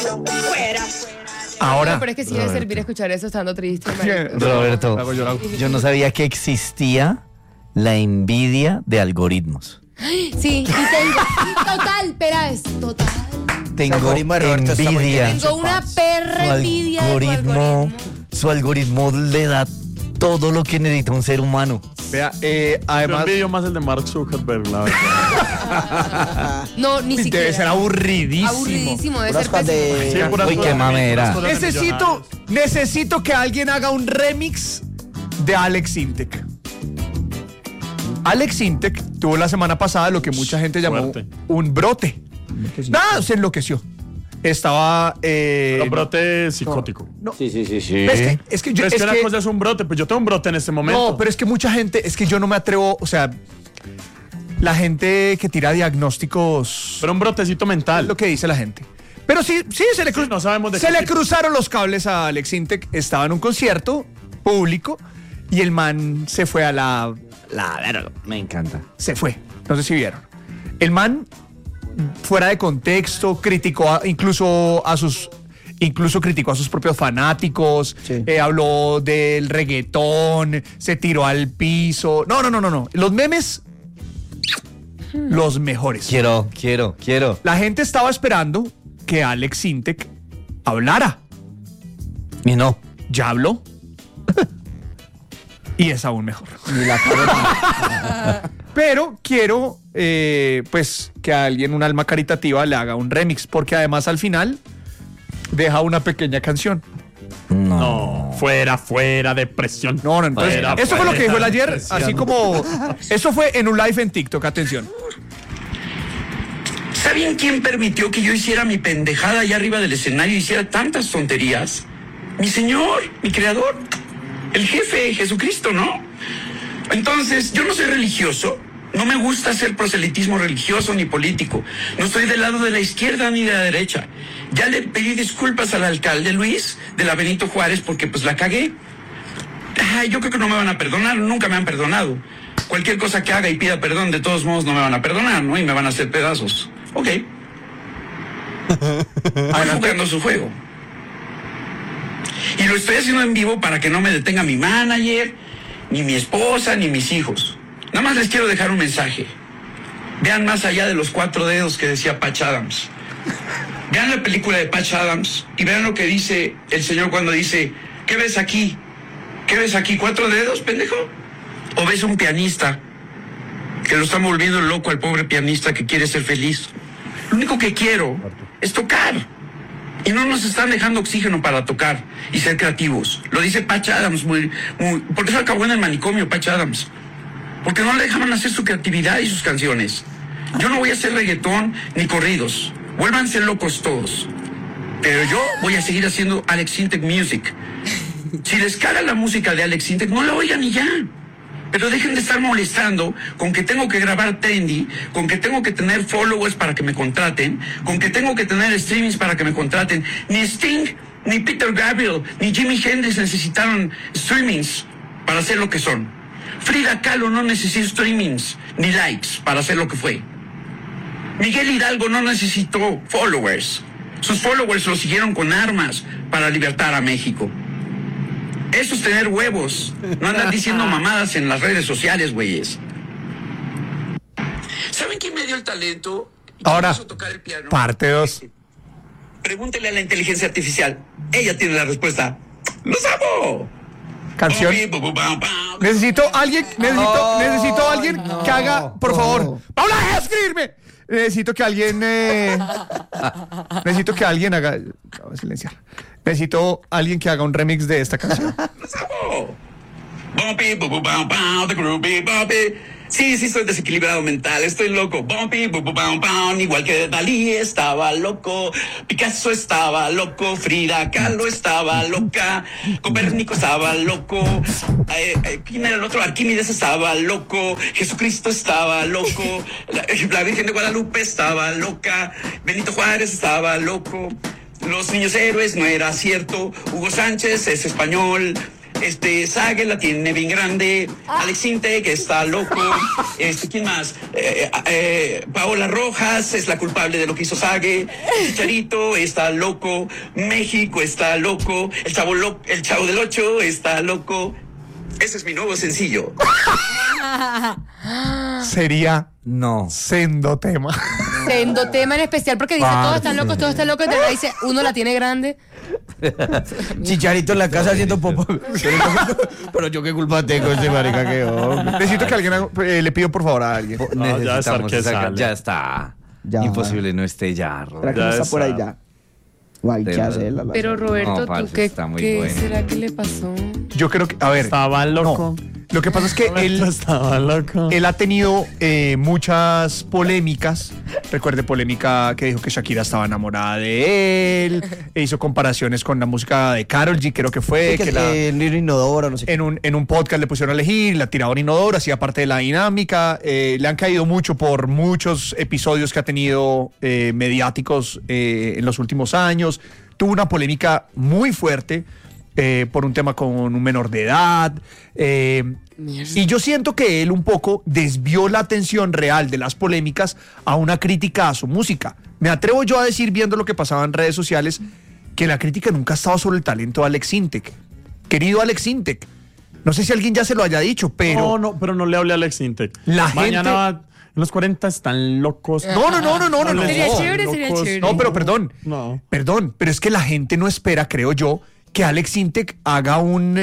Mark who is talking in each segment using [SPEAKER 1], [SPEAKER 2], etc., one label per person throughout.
[SPEAKER 1] Ahora.
[SPEAKER 2] No, pero es que sí debe servir escuchar eso estando triste.
[SPEAKER 3] Roberto, yo no sabía que existía la envidia de algoritmos.
[SPEAKER 2] Sí, y tengo. Total, espera, es total.
[SPEAKER 3] Tengo
[SPEAKER 4] algoritmo de Roberto está muy
[SPEAKER 3] envidia.
[SPEAKER 4] bien.
[SPEAKER 2] Tengo una perra envidia de tu algoritmo.
[SPEAKER 3] Su algoritmo le da todo lo que necesita un ser humano.
[SPEAKER 1] Vea,
[SPEAKER 5] Yo
[SPEAKER 1] además,
[SPEAKER 5] envidio más el de Mark Zuckerberg, la verdad.
[SPEAKER 2] No, ni siquiera.
[SPEAKER 1] debe ser aburridísimo.
[SPEAKER 2] Aburridísimo, debe
[SPEAKER 4] Puras
[SPEAKER 2] ser
[SPEAKER 4] cosas
[SPEAKER 2] pésimo.
[SPEAKER 4] de-
[SPEAKER 5] Sí, puras
[SPEAKER 3] Uy, qué
[SPEAKER 5] cosas de-
[SPEAKER 3] mamera.
[SPEAKER 5] puras cosas de millonarios.
[SPEAKER 1] Necesito que alguien haga un remix de Alex Intec. Alex Intec tuvo la semana pasada lo que mucha gente llamó
[SPEAKER 5] Fuerte.
[SPEAKER 1] un brote. Nada, se enloqueció. Estaba.
[SPEAKER 5] Un brote psicótico.
[SPEAKER 4] Sí.
[SPEAKER 1] Es que yo.
[SPEAKER 5] Pero es que una
[SPEAKER 1] que-
[SPEAKER 5] cosa es un brote, pues yo tengo un brote en este momento.
[SPEAKER 1] no, pero es que mucha gente. Es que yo no me atrevo. O sea, la gente que tira diagnósticos.
[SPEAKER 5] Pero un brotecito mental.
[SPEAKER 1] Es lo que dice la gente. Pero sí, se le,
[SPEAKER 5] Sí, no sabemos de
[SPEAKER 1] se
[SPEAKER 5] qué
[SPEAKER 1] le
[SPEAKER 5] tipo.
[SPEAKER 1] cruzaron los cables a Alex Intec. Estaba en un concierto público y el man se fue a la verga.
[SPEAKER 3] Me encanta.
[SPEAKER 1] Se fue. No sé si vieron. El man, fuera de contexto, incluso criticó a sus propios fanáticos,
[SPEAKER 4] Sí.
[SPEAKER 1] habló del reggaetón, se tiró al piso. No. Los memes, los mejores.
[SPEAKER 3] Quiero.
[SPEAKER 1] La gente estaba esperando que Alex Intec hablara.
[SPEAKER 3] Y no.
[SPEAKER 1] Ya habló. Y es aún mejor.
[SPEAKER 4] Ni la cara.
[SPEAKER 1] Pero quiero, pues, que alguien, un alma caritativa, le haga un remix, porque además al final deja una pequeña canción.
[SPEAKER 5] No, fuera, depresión.
[SPEAKER 1] No, entonces,
[SPEAKER 5] Fuera,
[SPEAKER 1] eso fue lo que dijo él ayer,
[SPEAKER 5] depresión.
[SPEAKER 1] así como, eso fue en un live en TikTok, atención.
[SPEAKER 6] ¿Saben quién permitió que yo hiciera mi pendejada allá arriba del escenario y hiciera tantas tonterías? Mi Señor, mi Creador, el jefe, Jesucristo, ¿no? Entonces, yo no soy religioso, no me gusta hacer proselitismo religioso ni político, no estoy del lado de la izquierda ni de la derecha. Ya le pedí disculpas al alcalde Luis de la Benito Juárez porque pues la cagué. Ay, yo creo que no me van a perdonar, nunca me han perdonado. Cualquier cosa que haga y pida perdón, de todos modos no me van a perdonar, ¿no? Y me van a hacer pedazos. Ok. Voy jugando su juego. Y lo estoy haciendo en vivo para que no me detenga mi manager, ni mi esposa, ni mis hijos. Nada más les quiero dejar un mensaje. Vean más allá de los 4 dedos que decía Patch Adams. Vean la película de Patch Adams y vean lo que dice el señor cuando dice, ¿qué ves aquí? ¿Qué ves aquí? ¿4 dedos, pendejo? ¿O ves un pianista que lo están volviendo loco al pobre pianista que quiere ser feliz? Lo único que quiero es tocar. Y no nos están dejando oxígeno para tocar y ser creativos. Lo dice Patch Adams, ¿por qué se acabó en el manicomio Patch Adams? Porque no le dejaban hacer su creatividad y sus canciones. Yo no voy a hacer reggaetón ni corridos. Vuélvanse locos todos. Pero yo voy a seguir haciendo Alex Intec Music. Si les caga la música de Alex Intec, no la oigan y ya. Pero dejen de estar molestando con que tengo que grabar trendy, con que tengo que tener followers para que me contraten, con que tengo que tener streamings para que me contraten. Ni Sting, ni Peter Gabriel, ni Jimi Hendrix necesitaron streamings para ser lo que son. Frida Kahlo no necesitó streamings ni likes para ser lo que fue. Miguel Hidalgo no necesitó followers. Sus followers lo siguieron con armas para libertar a México. Eso es tener huevos. No andan diciendo mamadas en las redes sociales, güeyes. ¿Saben quién me dio el talento? ¿Quién
[SPEAKER 1] Ahora,
[SPEAKER 6] hizo tocar el piano?
[SPEAKER 1] parte 2.
[SPEAKER 6] Pregúntele a la inteligencia artificial. Ella tiene la respuesta. ¡Los amo!
[SPEAKER 1] Canción. Necesito alguien que haga, por favor. ¡Paula, deja de escribirme! Necesito que alguien haga. Voy a silenciar. Necesito alguien que haga un remix de esta canción.
[SPEAKER 6] ¡Los amo! Bumpy, the groovy, bumpy. Sí, estoy desequilibrado mental, estoy loco. Bumpy, igual que Dalí estaba loco, Picasso estaba loco, Frida Kahlo estaba loca, Copérnico estaba loco, ¿quién era el otro? Arquímedes estaba loco, Jesucristo estaba loco, la Virgen de Guadalupe estaba loca, Benito Juárez estaba loco, los niños héroes no era cierto, Hugo Sánchez es español, Sage la tiene bien grande. Alex Intec está loco. ¿Quién más? Paola Rojas es la culpable de lo que hizo Sage. Chicharito está loco. México está loco. El Chavo del 8 está loco. Ese es mi nuevo sencillo.
[SPEAKER 1] Sería
[SPEAKER 3] No.
[SPEAKER 1] sendo tema.
[SPEAKER 2] Sendo tema en especial porque dice todos están locos, todos están locos. Y de dice uno la tiene grande.
[SPEAKER 3] Chicharito en la casa haciendo popo. Pero yo qué culpa tengo ese marica que hombre.
[SPEAKER 1] Necesito que alguien le pido por favor a alguien.
[SPEAKER 5] ya está,
[SPEAKER 3] Necesitamos
[SPEAKER 5] que
[SPEAKER 3] sacar-
[SPEAKER 5] sale.
[SPEAKER 3] ya está.
[SPEAKER 4] Ya.
[SPEAKER 3] Imposible no esté ya.
[SPEAKER 4] ¿Será que
[SPEAKER 5] Ya
[SPEAKER 4] no está por ahí
[SPEAKER 5] está.
[SPEAKER 4] ya? Guay, ¿qué hace él?
[SPEAKER 2] Pero Roberto,
[SPEAKER 3] No,
[SPEAKER 2] ¿tú
[SPEAKER 3] parce,
[SPEAKER 2] qué,
[SPEAKER 3] está muy
[SPEAKER 2] qué
[SPEAKER 3] bueno.
[SPEAKER 2] será que le pasó?
[SPEAKER 1] Yo creo que, a ver,
[SPEAKER 5] Estaba loco.
[SPEAKER 1] no. Lo que pasa es que
[SPEAKER 5] Roberto estaba loco.
[SPEAKER 1] él ha tenido muchas polémicas. Recuerde polémica que dijo que Shakira estaba enamorada de él. E hizo comparaciones con la música de Karol G, creo que fue.
[SPEAKER 4] Sí,
[SPEAKER 1] que la-
[SPEAKER 4] el inodoro, no sé qué.
[SPEAKER 1] en un podcast le pusieron a elegir, la tiraban inodoro, hacía parte de la dinámica. Le han caído mucho por muchos episodios que ha tenido mediáticos en los últimos años. Tuvo una polémica muy fuerte por un tema con un menor de edad. Y yo siento que él un poco desvió la atención real de las polémicas a una crítica a su música. Me atrevo yo a decir, viendo lo que pasaba en redes sociales, que la crítica nunca ha estado sobre el talento de Alex Intec. Querido Alex Intec, no sé si alguien ya se lo haya dicho, pero...
[SPEAKER 5] Pero no le hablé a Alex Intec.
[SPEAKER 1] La
[SPEAKER 5] Mañana
[SPEAKER 1] gente-
[SPEAKER 5] en los 40 están locos.
[SPEAKER 1] No.
[SPEAKER 2] Sería
[SPEAKER 1] No.
[SPEAKER 2] chévere, sería
[SPEAKER 5] locos.
[SPEAKER 2] chévere.
[SPEAKER 1] No, pero perdón.
[SPEAKER 5] No.
[SPEAKER 1] Perdón, pero es que la gente no espera, creo yo, que Alex Intec haga un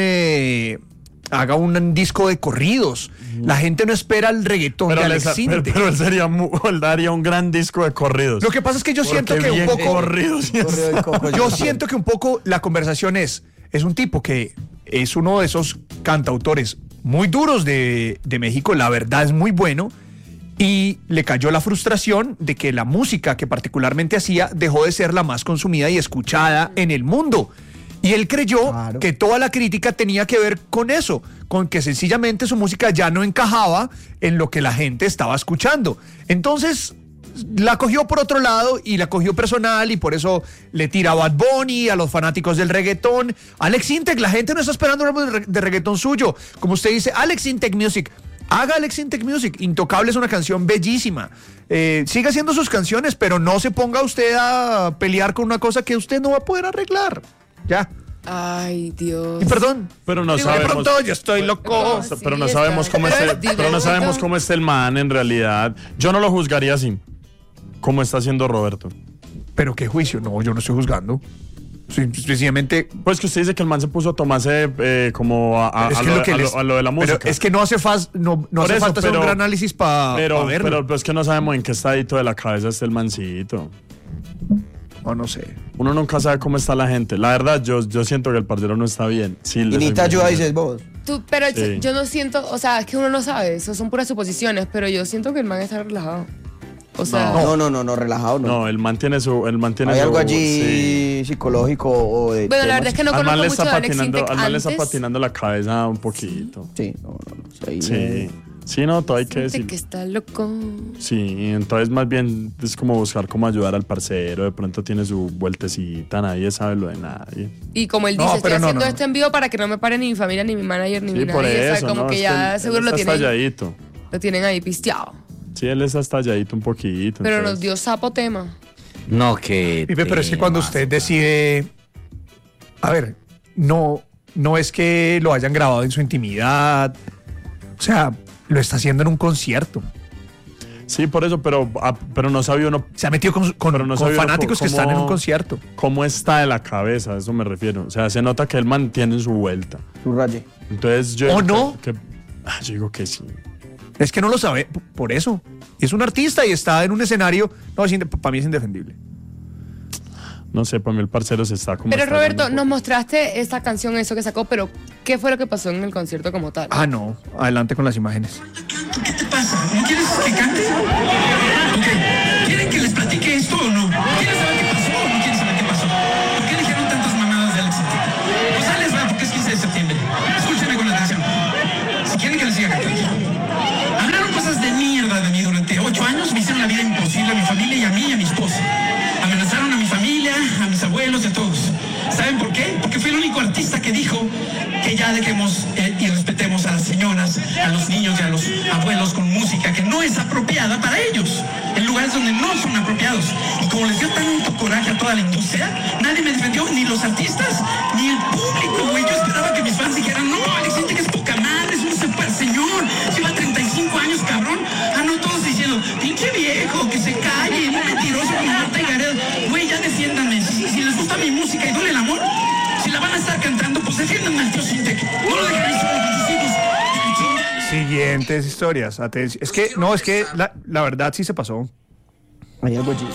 [SPEAKER 1] disco de corridos. La gente no espera el reggaetón de Alex Intec.
[SPEAKER 5] Pero él él daría un gran disco de corridos.
[SPEAKER 1] Lo que pasa es que yo siento
[SPEAKER 5] Porque
[SPEAKER 1] que un
[SPEAKER 5] bien
[SPEAKER 1] poco...
[SPEAKER 5] corridos.
[SPEAKER 4] Correo de coco,
[SPEAKER 1] Yo siento que un poco la conversación es un tipo que es uno de esos cantautores muy duros de México, la verdad es muy bueno, y le cayó la frustración de que la música que particularmente hacía dejó de ser la más consumida y escuchada en el mundo. Y él creyó
[SPEAKER 4] Claro.
[SPEAKER 1] que toda la crítica tenía que ver con eso, con que sencillamente su música ya no encajaba en lo que la gente estaba escuchando. Entonces la cogió por otro lado y la cogió personal y por eso le tira a Bad Bunny, a los fanáticos del reggaetón. Alex Intec, la gente no está esperando un álbum de reggaetón suyo. Como usted dice, Alex Intec Music. Haga Alex Intec Music. Intocable es una canción bellísima. Siga haciendo sus canciones, pero no se ponga usted a pelear con una cosa que usted no va a poder arreglar. Ya.
[SPEAKER 2] Ay, Dios.
[SPEAKER 1] Y perdón.
[SPEAKER 5] Pero no
[SPEAKER 1] De
[SPEAKER 5] sabemos.
[SPEAKER 1] pronto yo estoy loco.
[SPEAKER 2] Sí,
[SPEAKER 5] Pero no
[SPEAKER 2] está.
[SPEAKER 5] sabemos cómo es pero no sabemos
[SPEAKER 2] Roberto.
[SPEAKER 5] cómo está el man en realidad. Yo no lo juzgaría así. Como está haciendo Roberto.
[SPEAKER 1] Pero qué juicio. No, yo no estoy juzgando. Sencillamente.
[SPEAKER 5] Pues que usted dice que el man se puso a tomarse como a
[SPEAKER 1] Es que
[SPEAKER 5] lo,
[SPEAKER 1] lo que
[SPEAKER 5] a lo-
[SPEAKER 1] les-
[SPEAKER 5] a lo de la música.
[SPEAKER 1] Pero es que no hace, no
[SPEAKER 5] Por
[SPEAKER 1] hace
[SPEAKER 5] eso,
[SPEAKER 1] falta hacer un
[SPEAKER 5] pero-
[SPEAKER 1] gran análisis para
[SPEAKER 5] pero
[SPEAKER 1] verlo.
[SPEAKER 5] es que no sabemos en qué estadito de la cabeza está el mancito.
[SPEAKER 1] O no sé.
[SPEAKER 5] Uno nunca sabe cómo está la gente. La verdad, yo siento que el parcero no está bien. Sí,
[SPEAKER 4] Y
[SPEAKER 5] le
[SPEAKER 4] ni
[SPEAKER 5] soy
[SPEAKER 4] te ayuda,
[SPEAKER 5] muy
[SPEAKER 4] dices vos.
[SPEAKER 2] Pero
[SPEAKER 5] Sí.
[SPEAKER 2] yo no siento, o sea, es que uno no sabe, eso son puras suposiciones, pero yo siento que el man está relajado. O sea,
[SPEAKER 4] No, relajado, no.
[SPEAKER 5] No, él mantiene
[SPEAKER 4] Hay algo allí
[SPEAKER 5] sí.
[SPEAKER 4] psicológico o de.
[SPEAKER 2] bueno, la
[SPEAKER 4] temas.
[SPEAKER 2] verdad es que no
[SPEAKER 5] Al man
[SPEAKER 2] conozco
[SPEAKER 5] le
[SPEAKER 2] mucho
[SPEAKER 5] está
[SPEAKER 2] de Alex
[SPEAKER 5] patinando,
[SPEAKER 2] Intec
[SPEAKER 5] al man le está
[SPEAKER 2] antes.
[SPEAKER 5] patinando la cabeza un poquito.
[SPEAKER 4] Sí, no. Ahí
[SPEAKER 5] Sí. Sí, no, todo hay que
[SPEAKER 2] Gente
[SPEAKER 5] decir.
[SPEAKER 2] que está loco.
[SPEAKER 5] Sí, entonces más bien es como buscar cómo ayudar al parcero. De pronto tiene su vueltecita, nadie sabe lo de nadie.
[SPEAKER 2] Y como él
[SPEAKER 1] No,
[SPEAKER 2] dice, estoy
[SPEAKER 1] pero no,
[SPEAKER 2] haciendo
[SPEAKER 1] no.
[SPEAKER 2] esto en vivo para que no me pare ni mi familia, ni mi manager, ni
[SPEAKER 5] Sí,
[SPEAKER 2] mi
[SPEAKER 5] por
[SPEAKER 2] nadie. O sea,
[SPEAKER 5] eso,
[SPEAKER 2] como
[SPEAKER 5] ¿no?
[SPEAKER 2] que
[SPEAKER 5] Es
[SPEAKER 2] ya
[SPEAKER 5] él
[SPEAKER 2] seguro lo
[SPEAKER 5] está
[SPEAKER 2] tienen,
[SPEAKER 5] estalladito.
[SPEAKER 2] lo tienen ahí pisteado.
[SPEAKER 5] Sí, él está estalladito un poquito.
[SPEAKER 2] Pero
[SPEAKER 5] entonces-
[SPEAKER 2] nos dio sapo tema.
[SPEAKER 3] No, que.
[SPEAKER 1] Pipe, pero es que cuando usted decide. A ver, no es que lo hayan grabado en su intimidad. O sea, lo está haciendo en un concierto.
[SPEAKER 5] Sí, por eso, pero no sabía uno
[SPEAKER 1] Se ha metido con
[SPEAKER 5] Pero no
[SPEAKER 1] con
[SPEAKER 5] sabía
[SPEAKER 1] fanáticos que
[SPEAKER 5] cómo-
[SPEAKER 1] están en un concierto.
[SPEAKER 5] cómo está de la cabeza, a eso me refiero. O sea, se nota que él mantiene su vuelta.
[SPEAKER 4] Su raye.
[SPEAKER 5] Entonces yo...
[SPEAKER 1] ¿O no?
[SPEAKER 5] Yo digo que sí.
[SPEAKER 1] Es que no lo sabe por eso. Es un artista y está en un escenario. No, para mí es indefendible.
[SPEAKER 5] No sé, para mí el parcero se está como...
[SPEAKER 2] Pero
[SPEAKER 5] está
[SPEAKER 2] Roberto,
[SPEAKER 5] dando
[SPEAKER 2] nos
[SPEAKER 5] un
[SPEAKER 2] mostraste esta canción, eso que sacó, pero ¿qué fue lo que pasó en el concierto como tal?
[SPEAKER 1] Ah, no. Adelante con las imágenes.
[SPEAKER 6] ¿Qué te pasa? ¿No quieres que cante? Ok. ¿Quieren que les platique esto o no? ¿Quieres saber qué pasó o no quieres saber qué pasó? ¿Por qué dijeron tantas mamadas de Alex Intec? Pues ahí les va porque es 15 de septiembre. Escúchenme con atención. Si quieren que les siga cantando. Hablaron cosas de mierda de mí durante 8 años. Me hicieron la vida imposible a mi familia y a mí y a mi esposa. Amenazaron a mi familia, a mis abuelos y a todos. ¿Saben por qué? Porque fui el único artista artista que dijo que ya dejemos y respetemos a las señoras, a los niños y a los abuelos con música que no es apropiada para ellos, en lugares donde no son apropiados. Y como les dio tanto coraje a toda la industria, nadie me defendió, ni los artistas, ni el público, güey. Yo esperaba que mis fans dijeran, no, Alex Intec que es poca madre, es un super señor, lleva 35 años, cabrón. Ah, no, todos diciendo, pinche viejo, que se calle, un mentiroso como Marta y Gareda. Güey, ya defiéndanme. Si les gusta mi música y duele el amor, si la van a estar cantando, pues defiéndanme al tío Intec. No lo dejen ahí solo con sus hijos.
[SPEAKER 1] Siguientes historias. Atención. Es que, no, es que la verdad sí se pasó.
[SPEAKER 4] Hay algo allí.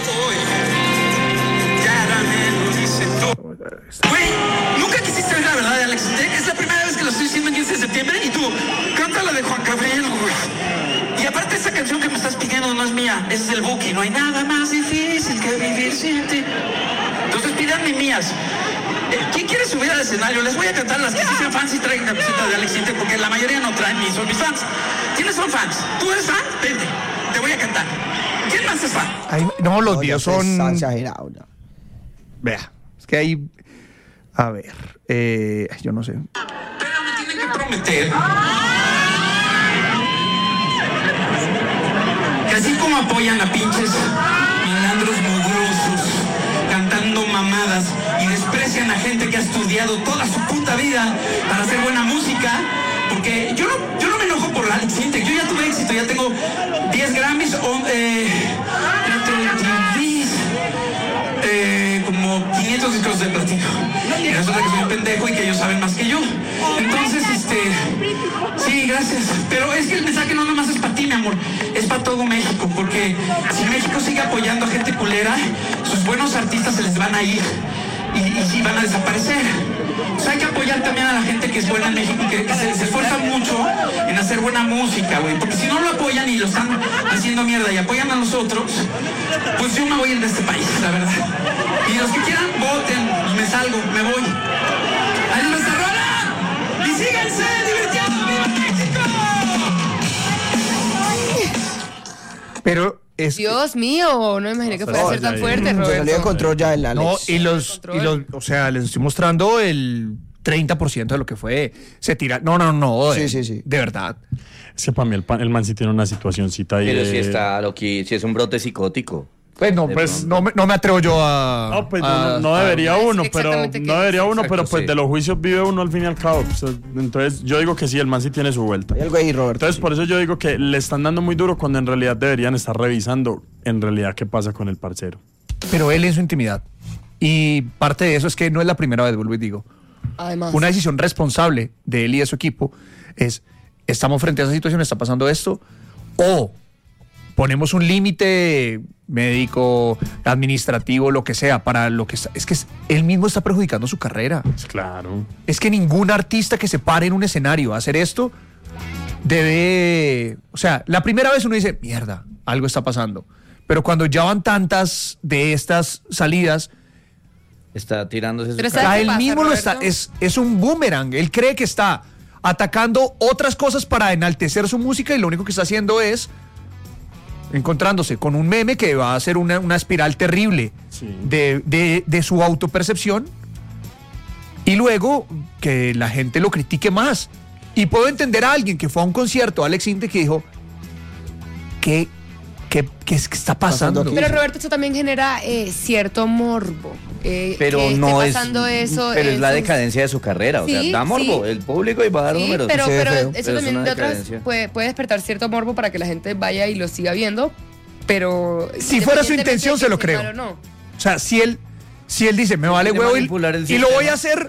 [SPEAKER 6] Güey, nunca quisiste ver la verdad de Alex Intec. Es la primera vez que lo estoy diciendo en 15 de septiembre y tú, canta la de Juan Gabriel, güey. Y aparte esa canción que me estás pidiendo no es mía, ese es el Buki. No hay nada más difícil que vivir sin ti. Entonces pídanme mías. ¿Quién quiere subir al escenario? Les voy a cantar las que sí sean fans y traigan camiseta de Alex Intec, porque la mayoría no traen ni son mis fans. ¿Quiénes son fans? ¿Tú eres fan? Vente, te voy a cantar. ¿Quién más es fan?
[SPEAKER 1] Ay, no, los videos son...
[SPEAKER 4] Está exagerado ya.
[SPEAKER 1] Vea, es que hay... A ver, yo no sé.
[SPEAKER 6] Pero me tienen que prometer que así como apoyan a pinches malandros mugrosos cantando mamadas y desprecian a gente que ha estudiado toda su puta vida para hacer buena música, porque yo no me enojo por la Alex Intec, yo ya tuve éxito, ya tengo 10 Grammys, como 500 discos de platino. Y resulta que soy un pendejo y que ellos saben más que yo. Entonces, sí, gracias. Pero es que el mensaje no nomás es para ti, mi amor, es para todo México, porque si México sigue apoyando a gente culera, sus buenos artistas se les van a ir y sí van a desaparecer. O sea, hay que apoyar también a la gente que es buena en México, que se esfuerza mucho en hacer buena música, güey. Porque si no lo apoyan y lo están haciendo mierda y apoyan a nosotros, pues yo me voy de este país, la verdad. Y los que quieran, voten, me salgo, me voy. ¡Ahí nuestra rola! ¡Y síganse divirtiendo! ¡Viva México!
[SPEAKER 1] Pero es...
[SPEAKER 2] Dios mío, no me imaginé que fuera a ser tan fuerte,
[SPEAKER 4] Se salió de
[SPEAKER 2] Roberto.
[SPEAKER 4] control ya el Alex.
[SPEAKER 1] No, o sea, les estoy mostrando el 30% de lo que fue. Se tira... No.
[SPEAKER 4] Sí.
[SPEAKER 1] De verdad.
[SPEAKER 5] Es que para mí el man sí tiene una situacióncita ahí.
[SPEAKER 3] Pero si está loqui, si es un brote psicótico.
[SPEAKER 1] Pues no, no me atrevo yo a...
[SPEAKER 5] No, pues no debería uno, pero
[SPEAKER 2] exactamente qué
[SPEAKER 5] no debería
[SPEAKER 2] es.
[SPEAKER 5] uno, pero
[SPEAKER 3] Exacto,
[SPEAKER 5] pues
[SPEAKER 3] sí.
[SPEAKER 5] de los juicios vive uno al fin y al cabo. O sea, entonces yo digo que sí, el man sí tiene su vuelta.
[SPEAKER 4] Hay algo ahí, Roberto.
[SPEAKER 5] Entonces por eso yo digo que le están dando muy duro cuando en realidad deberían estar revisando en realidad qué pasa con el parcero.
[SPEAKER 1] Pero él en su intimidad. Y parte de eso es que no es la primera vez, vuelvo y digo.
[SPEAKER 2] Además.
[SPEAKER 1] Una decisión responsable de él y de su equipo es, estamos frente a esa situación, está pasando esto, o ponemos un límite médico, administrativo, lo que sea, para lo que está. Es que él mismo está perjudicando su carrera.
[SPEAKER 5] Claro.
[SPEAKER 1] Es que ningún artista que se pare en un escenario a hacer esto debe... O sea, la primera vez uno dice, mierda, algo está pasando. Pero cuando ya van tantas de estas salidas,
[SPEAKER 3] Está tirándose su
[SPEAKER 2] Pero
[SPEAKER 3] cara.
[SPEAKER 2] ¿sabes
[SPEAKER 1] él
[SPEAKER 2] qué pasa,
[SPEAKER 1] mismo lo está...
[SPEAKER 2] Roberto?
[SPEAKER 1] Es un boomerang. Él cree que está atacando otras cosas para enaltecer su música y lo único que está haciendo es encontrándose con un meme que va a ser una espiral terrible
[SPEAKER 5] Sí.
[SPEAKER 1] de su autopercepción y luego que la gente lo critique más. Y puedo entender a alguien que fue a un concierto, Alex Intec, que dijo, ¿qué está pasando?
[SPEAKER 4] Pasando aquí.
[SPEAKER 2] Pero Roberto, esto también genera cierto morbo.
[SPEAKER 3] Pero
[SPEAKER 2] que
[SPEAKER 3] no
[SPEAKER 2] esté
[SPEAKER 3] es.
[SPEAKER 2] pasando eso
[SPEAKER 3] Pero es
[SPEAKER 2] en
[SPEAKER 3] la
[SPEAKER 2] sus-
[SPEAKER 3] decadencia de su carrera. O sea,
[SPEAKER 2] Sí,
[SPEAKER 3] da morbo.
[SPEAKER 2] sí.
[SPEAKER 3] El público y va a dar
[SPEAKER 2] Sí,
[SPEAKER 3] números.
[SPEAKER 2] pero
[SPEAKER 4] Sí,
[SPEAKER 2] eso
[SPEAKER 4] feo.
[SPEAKER 3] Pero es
[SPEAKER 2] también
[SPEAKER 3] una
[SPEAKER 2] de otras
[SPEAKER 3] decadencia.
[SPEAKER 2] puede despertar cierto morbo para que la gente vaya y lo siga viendo, pero...
[SPEAKER 1] Si fuera su
[SPEAKER 2] independientemente
[SPEAKER 1] intención,
[SPEAKER 2] de
[SPEAKER 1] se lo
[SPEAKER 2] que sea
[SPEAKER 1] creo.
[SPEAKER 2] malo o no.
[SPEAKER 1] O sea, si él dice, me vale
[SPEAKER 3] quiere
[SPEAKER 1] huevo
[SPEAKER 3] manipular el
[SPEAKER 1] y lo voy
[SPEAKER 3] sistema.
[SPEAKER 1] a hacer,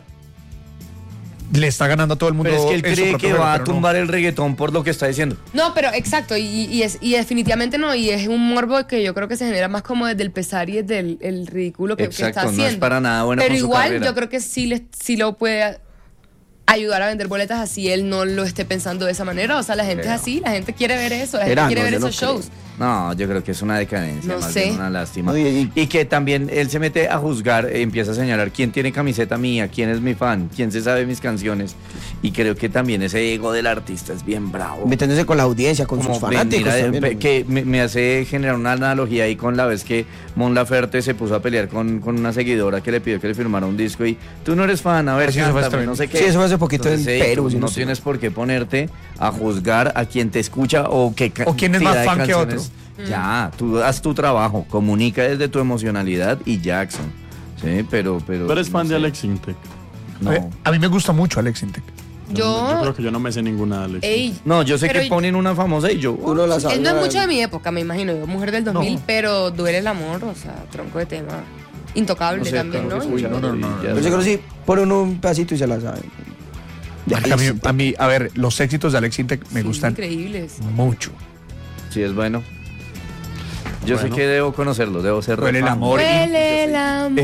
[SPEAKER 1] le está ganando a todo el mundo.
[SPEAKER 3] Pero es que él
[SPEAKER 1] en su
[SPEAKER 3] cree
[SPEAKER 1] propio
[SPEAKER 3] que
[SPEAKER 1] juego,
[SPEAKER 3] va a
[SPEAKER 1] pero no.
[SPEAKER 3] tumbar el reggaetón por lo que está diciendo.
[SPEAKER 2] No, pero exacto, y definitivamente no, y es un morbo que yo creo que se genera más como desde el pesar y desde el ridículo que
[SPEAKER 3] Exacto,
[SPEAKER 2] está
[SPEAKER 3] no es
[SPEAKER 2] haciendo.
[SPEAKER 3] para nada bueno
[SPEAKER 2] pero
[SPEAKER 3] con su
[SPEAKER 2] igual
[SPEAKER 3] carrera.
[SPEAKER 2] yo creo que sí lo puede ayudar a vender boletas así él no lo esté pensando de esa manera. O sea, la gente es así, la gente quiere ver eso, la gente
[SPEAKER 4] Verá,
[SPEAKER 2] quiere
[SPEAKER 4] no,
[SPEAKER 2] ver
[SPEAKER 4] yo no
[SPEAKER 2] esos
[SPEAKER 4] creo.
[SPEAKER 2] shows.
[SPEAKER 3] No, yo creo que es una decadencia,
[SPEAKER 2] No
[SPEAKER 3] más
[SPEAKER 2] sé.
[SPEAKER 3] bien una lástima.
[SPEAKER 4] No,
[SPEAKER 3] y que también él se mete a juzgar, empieza a señalar quién tiene camiseta mía, quién es mi fan, quién se sabe mis canciones. Y creo que también ese ego del artista es bien bravo.
[SPEAKER 4] Metiéndose con la audiencia, con sus fanáticos
[SPEAKER 3] mira,
[SPEAKER 4] también.
[SPEAKER 3] que me hace generar una analogía ahí con la vez que Mon Laferte se puso a pelear con una seguidora que le pidió que le firmara un disco y tú no eres fan, a ver,
[SPEAKER 1] Sí, eso fue
[SPEAKER 3] cántame,
[SPEAKER 1] hace-
[SPEAKER 3] no sé qué.
[SPEAKER 4] Sí, eso fue hace poquito en
[SPEAKER 3] Entonces,
[SPEAKER 4] Perú,
[SPEAKER 3] tú
[SPEAKER 4] si no
[SPEAKER 3] no
[SPEAKER 4] estoy
[SPEAKER 3] tienes por qué ponerte a juzgar a quien te escucha o que
[SPEAKER 1] O quién es más
[SPEAKER 3] cantidad de
[SPEAKER 1] fan que otro.
[SPEAKER 3] canciones. Ya, tú haz tu trabajo, comunica desde tu emocionalidad y Jackson. Sí, pero
[SPEAKER 5] Tú eres fan
[SPEAKER 3] no
[SPEAKER 5] de
[SPEAKER 3] sé.
[SPEAKER 5] Alex Intec.
[SPEAKER 3] No.
[SPEAKER 1] A mí me gusta mucho Alex Intec.
[SPEAKER 5] Yo creo que yo no me sé ninguna de Alex.
[SPEAKER 2] Ey,
[SPEAKER 3] No, yo sé
[SPEAKER 2] pero
[SPEAKER 3] que ponen una famosa y yo.
[SPEAKER 4] Uno la sabe.
[SPEAKER 2] él no es mucho de mi época, me imagino. Yo, mujer del 2000,
[SPEAKER 1] No.
[SPEAKER 2] pero duele el amor, o sea, tronco de tema. Intocable
[SPEAKER 3] No sé,
[SPEAKER 2] también,
[SPEAKER 3] tengo
[SPEAKER 2] ¿no?
[SPEAKER 3] que escucharlo y ya.
[SPEAKER 4] Pero yo creo que sí, ponen un pedacito y se la saben.
[SPEAKER 1] Marica, a mí, a ver, los éxitos de Alex Intec me
[SPEAKER 2] Sí,
[SPEAKER 1] gustan
[SPEAKER 2] increíbles.
[SPEAKER 1] mucho.
[SPEAKER 3] Sí, es bueno. Yo sé que debo conocerlo, debo ser
[SPEAKER 1] Duele el
[SPEAKER 3] fan.
[SPEAKER 1] amor.
[SPEAKER 2] Huele el amor.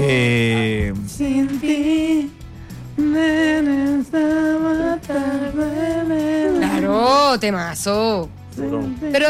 [SPEAKER 2] Claro, temazo. Pero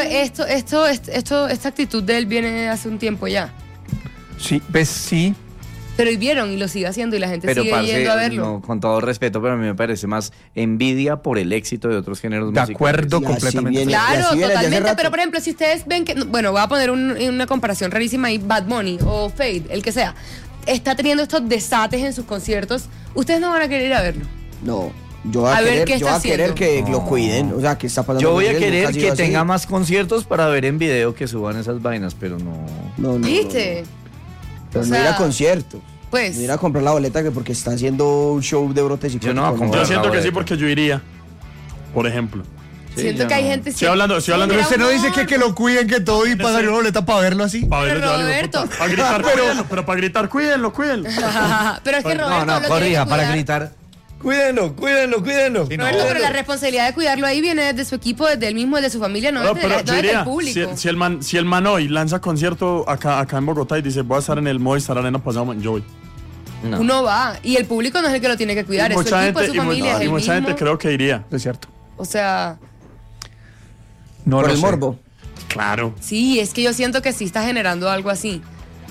[SPEAKER 2] esta actitud de él viene hace un tiempo ya.
[SPEAKER 1] Sí, pues sí.
[SPEAKER 2] Pero y vieron y lo sigue haciendo y la gente
[SPEAKER 3] Pero
[SPEAKER 2] sigue
[SPEAKER 3] parce,
[SPEAKER 2] yendo a verlo.
[SPEAKER 3] no, con todo respeto, pero a mí me parece más envidia por el éxito de otros géneros
[SPEAKER 1] De
[SPEAKER 3] musicales.
[SPEAKER 1] acuerdo
[SPEAKER 4] Y así
[SPEAKER 1] completamente.
[SPEAKER 4] viene.
[SPEAKER 2] Claro,
[SPEAKER 4] Y así viene desde hace
[SPEAKER 2] totalmente.
[SPEAKER 4] rato.
[SPEAKER 2] Pero por ejemplo, si ustedes ven que, bueno, voy a poner una comparación rarísima ahí, Bad Bunny o Fade, el que sea, está teniendo estos desates en sus conciertos, ustedes no van a querer ir a verlo.
[SPEAKER 4] No, yo voy
[SPEAKER 2] A
[SPEAKER 4] a
[SPEAKER 2] ver
[SPEAKER 4] querer,
[SPEAKER 2] qué
[SPEAKER 4] yo voy
[SPEAKER 2] está
[SPEAKER 4] a querer
[SPEAKER 2] haciendo.
[SPEAKER 4] que lo cuiden. O sea, que está pasando.
[SPEAKER 3] Yo voy a
[SPEAKER 4] con él,
[SPEAKER 3] querer
[SPEAKER 4] nunca ha sido
[SPEAKER 3] que
[SPEAKER 4] así.
[SPEAKER 3] tenga más conciertos para ver en video que suban esas vainas, pero no.
[SPEAKER 4] No, no,
[SPEAKER 2] ¿Viste?
[SPEAKER 4] Pero
[SPEAKER 2] O
[SPEAKER 4] no ir
[SPEAKER 2] sea,
[SPEAKER 4] a conciertos.
[SPEAKER 2] Pues,
[SPEAKER 4] No ir a comprar la boleta que porque está haciendo un show de brotes
[SPEAKER 3] Yo no voy a comprar.
[SPEAKER 5] Yo siento que sí
[SPEAKER 3] boleta.
[SPEAKER 5] porque yo iría. Por ejemplo.
[SPEAKER 2] siento
[SPEAKER 3] yo
[SPEAKER 2] que hay
[SPEAKER 3] no.
[SPEAKER 2] gente...
[SPEAKER 5] Estoy hablando
[SPEAKER 2] Pero
[SPEAKER 5] de-
[SPEAKER 1] Pero usted no dice que lo cuiden, que todo y pagar una boleta para verlo así.
[SPEAKER 5] Para
[SPEAKER 2] Pero Roberto.
[SPEAKER 5] Para gritar, pero para gritar, cuídenlo.
[SPEAKER 2] Pero es que Roberto
[SPEAKER 3] No, no,
[SPEAKER 2] lo tiene
[SPEAKER 3] corrija,
[SPEAKER 2] que
[SPEAKER 3] para
[SPEAKER 2] cuidar.
[SPEAKER 3] gritar. Cuídenlo.
[SPEAKER 2] Roberto, pero la responsabilidad de cuidarlo ahí viene desde su equipo, desde él mismo, desde su familia, no,
[SPEAKER 5] No,
[SPEAKER 2] desde,
[SPEAKER 5] pero
[SPEAKER 2] no
[SPEAKER 5] yo
[SPEAKER 2] desde
[SPEAKER 5] diría,
[SPEAKER 2] el público.
[SPEAKER 5] si el man hoy lanza concierto acá en Bogotá y dice voy a estar en el Movistar Arena pasado, yo voy.
[SPEAKER 3] No.
[SPEAKER 2] Uno va y el público no es el que lo tiene que cuidar, es su equipo, es su familia, es
[SPEAKER 5] y
[SPEAKER 2] el
[SPEAKER 5] mucha
[SPEAKER 2] mismo.
[SPEAKER 5] gente creo que iría.
[SPEAKER 1] Es cierto.
[SPEAKER 2] O sea,
[SPEAKER 1] No
[SPEAKER 4] Por
[SPEAKER 1] lo
[SPEAKER 4] el
[SPEAKER 1] sé.
[SPEAKER 4] morbo.
[SPEAKER 5] Claro.
[SPEAKER 2] sí, es que yo siento que sí está generando algo así.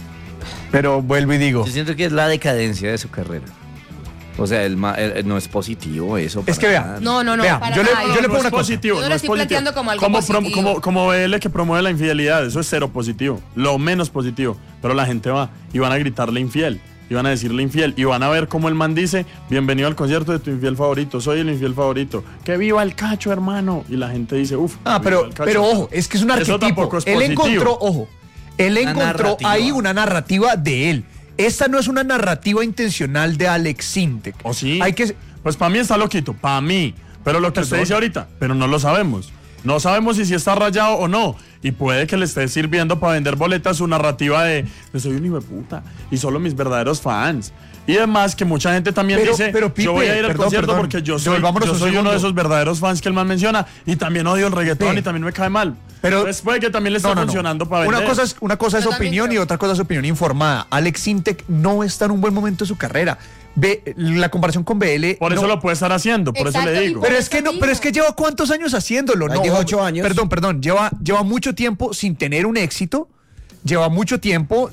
[SPEAKER 1] Pero vuelvo y digo.
[SPEAKER 3] Yo siento que es la decadencia de su carrera. O sea, no es positivo eso.
[SPEAKER 1] Es
[SPEAKER 3] para
[SPEAKER 1] que vea,
[SPEAKER 3] nada.
[SPEAKER 2] No,
[SPEAKER 1] Vea,
[SPEAKER 2] para
[SPEAKER 1] yo le-
[SPEAKER 2] nada.
[SPEAKER 1] yo le pongo
[SPEAKER 5] es
[SPEAKER 1] una cosa.
[SPEAKER 5] positivo,
[SPEAKER 2] Yo no
[SPEAKER 5] no
[SPEAKER 2] lo
[SPEAKER 5] es
[SPEAKER 2] estoy
[SPEAKER 5] positivo.
[SPEAKER 2] planteando como algo positivo.
[SPEAKER 5] Como BL que promueve la infidelidad, eso es cero positivo, lo menos positivo. Pero la gente va y van a gritarle infiel, y van a decirle infiel, y van a ver cómo el man dice, bienvenido al concierto de tu infiel favorito, soy el infiel favorito, que viva el cacho, hermano. Y la gente dice, uff.
[SPEAKER 1] Pero ojo, es que es un
[SPEAKER 5] Eso
[SPEAKER 1] arquetipo.
[SPEAKER 5] tampoco es
[SPEAKER 1] Él
[SPEAKER 5] positivo.
[SPEAKER 1] encontró, ojo, él
[SPEAKER 3] Una
[SPEAKER 1] encontró
[SPEAKER 3] narrativa.
[SPEAKER 1] ahí una narrativa de él. Esta no es una narrativa intencional de Alex Intec.
[SPEAKER 5] ¿O sí?
[SPEAKER 1] Hay que,
[SPEAKER 5] Pues para mí está loquito, para mí. Pero lo que usted dice ahorita, pero no lo sabemos. No sabemos si está rayado o no. Y puede que le esté sirviendo para vender boletas su narrativa de yo soy un hijo de puta y solo mis verdaderos fans. Y además que mucha gente también dice,
[SPEAKER 1] Pipe,
[SPEAKER 5] yo voy a ir al
[SPEAKER 1] perdón,
[SPEAKER 5] concierto
[SPEAKER 1] perdón.
[SPEAKER 5] porque yo soy
[SPEAKER 1] Devolvámonos un
[SPEAKER 5] uno de
[SPEAKER 1] segundo.
[SPEAKER 5] esos verdaderos fans que el man menciona y también odio el reggaetón
[SPEAKER 1] Sí.
[SPEAKER 5] y también me cae mal.
[SPEAKER 1] Pero-
[SPEAKER 5] Entonces puede que también le esté funcionando para vender.
[SPEAKER 1] Una cosa es
[SPEAKER 2] Yo también
[SPEAKER 1] opinión y
[SPEAKER 2] creo.
[SPEAKER 1] otra cosa es opinión informada. Alex Intec no está en un buen momento de su carrera. Ve, la comparación con BL.
[SPEAKER 5] Por eso
[SPEAKER 1] no-
[SPEAKER 5] lo puede estar haciendo, por
[SPEAKER 2] Exacto,
[SPEAKER 5] eso le
[SPEAKER 2] y
[SPEAKER 5] digo.
[SPEAKER 2] por
[SPEAKER 1] Pero es que no, pero es que lleva cuántos años haciéndolo,
[SPEAKER 4] Ahí
[SPEAKER 1] ¿no?
[SPEAKER 4] dijo 8 años.
[SPEAKER 1] Perdón, lleva mucho tiempo sin tener un éxito. Lleva mucho tiempo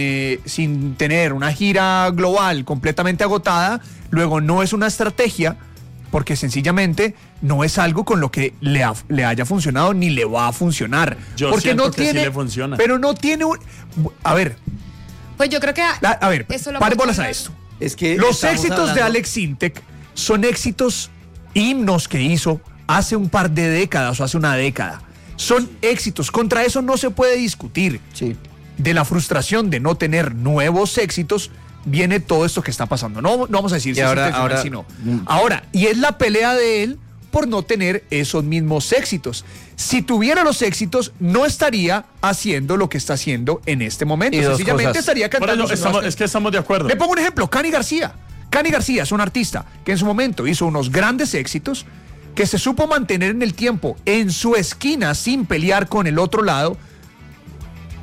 [SPEAKER 1] sin tener una gira global completamente agotada. Luego no es una estrategia, porque sencillamente no es algo con lo que le haya funcionado ni le va a funcionar.
[SPEAKER 5] Yo
[SPEAKER 1] porque
[SPEAKER 5] siento
[SPEAKER 1] no
[SPEAKER 5] que sí
[SPEAKER 1] tiene,
[SPEAKER 5] le funciona.
[SPEAKER 1] Pero no tiene un. A ver,
[SPEAKER 2] Pues yo creo que...
[SPEAKER 1] a ver,
[SPEAKER 2] eso lo
[SPEAKER 1] pare
[SPEAKER 2] puedo
[SPEAKER 1] bolas a
[SPEAKER 2] hablar.
[SPEAKER 1] esto.
[SPEAKER 3] Es que
[SPEAKER 1] Los
[SPEAKER 3] estamos
[SPEAKER 1] éxitos de
[SPEAKER 3] hablando-
[SPEAKER 1] Alex Intec son éxitos, himnos que hizo hace un par de décadas o hace una década. Son éxitos, contra eso no se puede discutir.
[SPEAKER 4] Sí.
[SPEAKER 1] De la frustración de no tener nuevos éxitos viene todo esto que está pasando. No vamos a decir
[SPEAKER 3] Y
[SPEAKER 1] si es
[SPEAKER 3] ahora-
[SPEAKER 1] intencional,
[SPEAKER 3] ahora-
[SPEAKER 1] si no. Ahora, y es la pelea de él por no tener esos mismos éxitos. Si tuviera los éxitos, no estaría haciendo lo que está haciendo en este momento.
[SPEAKER 3] Y dos
[SPEAKER 1] Sencillamente
[SPEAKER 3] cosas.
[SPEAKER 1] estaría
[SPEAKER 5] Por
[SPEAKER 1] cantando.
[SPEAKER 5] eso
[SPEAKER 1] sus nuevas
[SPEAKER 5] es que estamos de acuerdo.
[SPEAKER 1] le pongo un ejemplo, Cani García. Cani García es un artista que en su momento hizo unos grandes éxitos, que se supo mantener en el tiempo en su esquina sin pelear con el otro lado.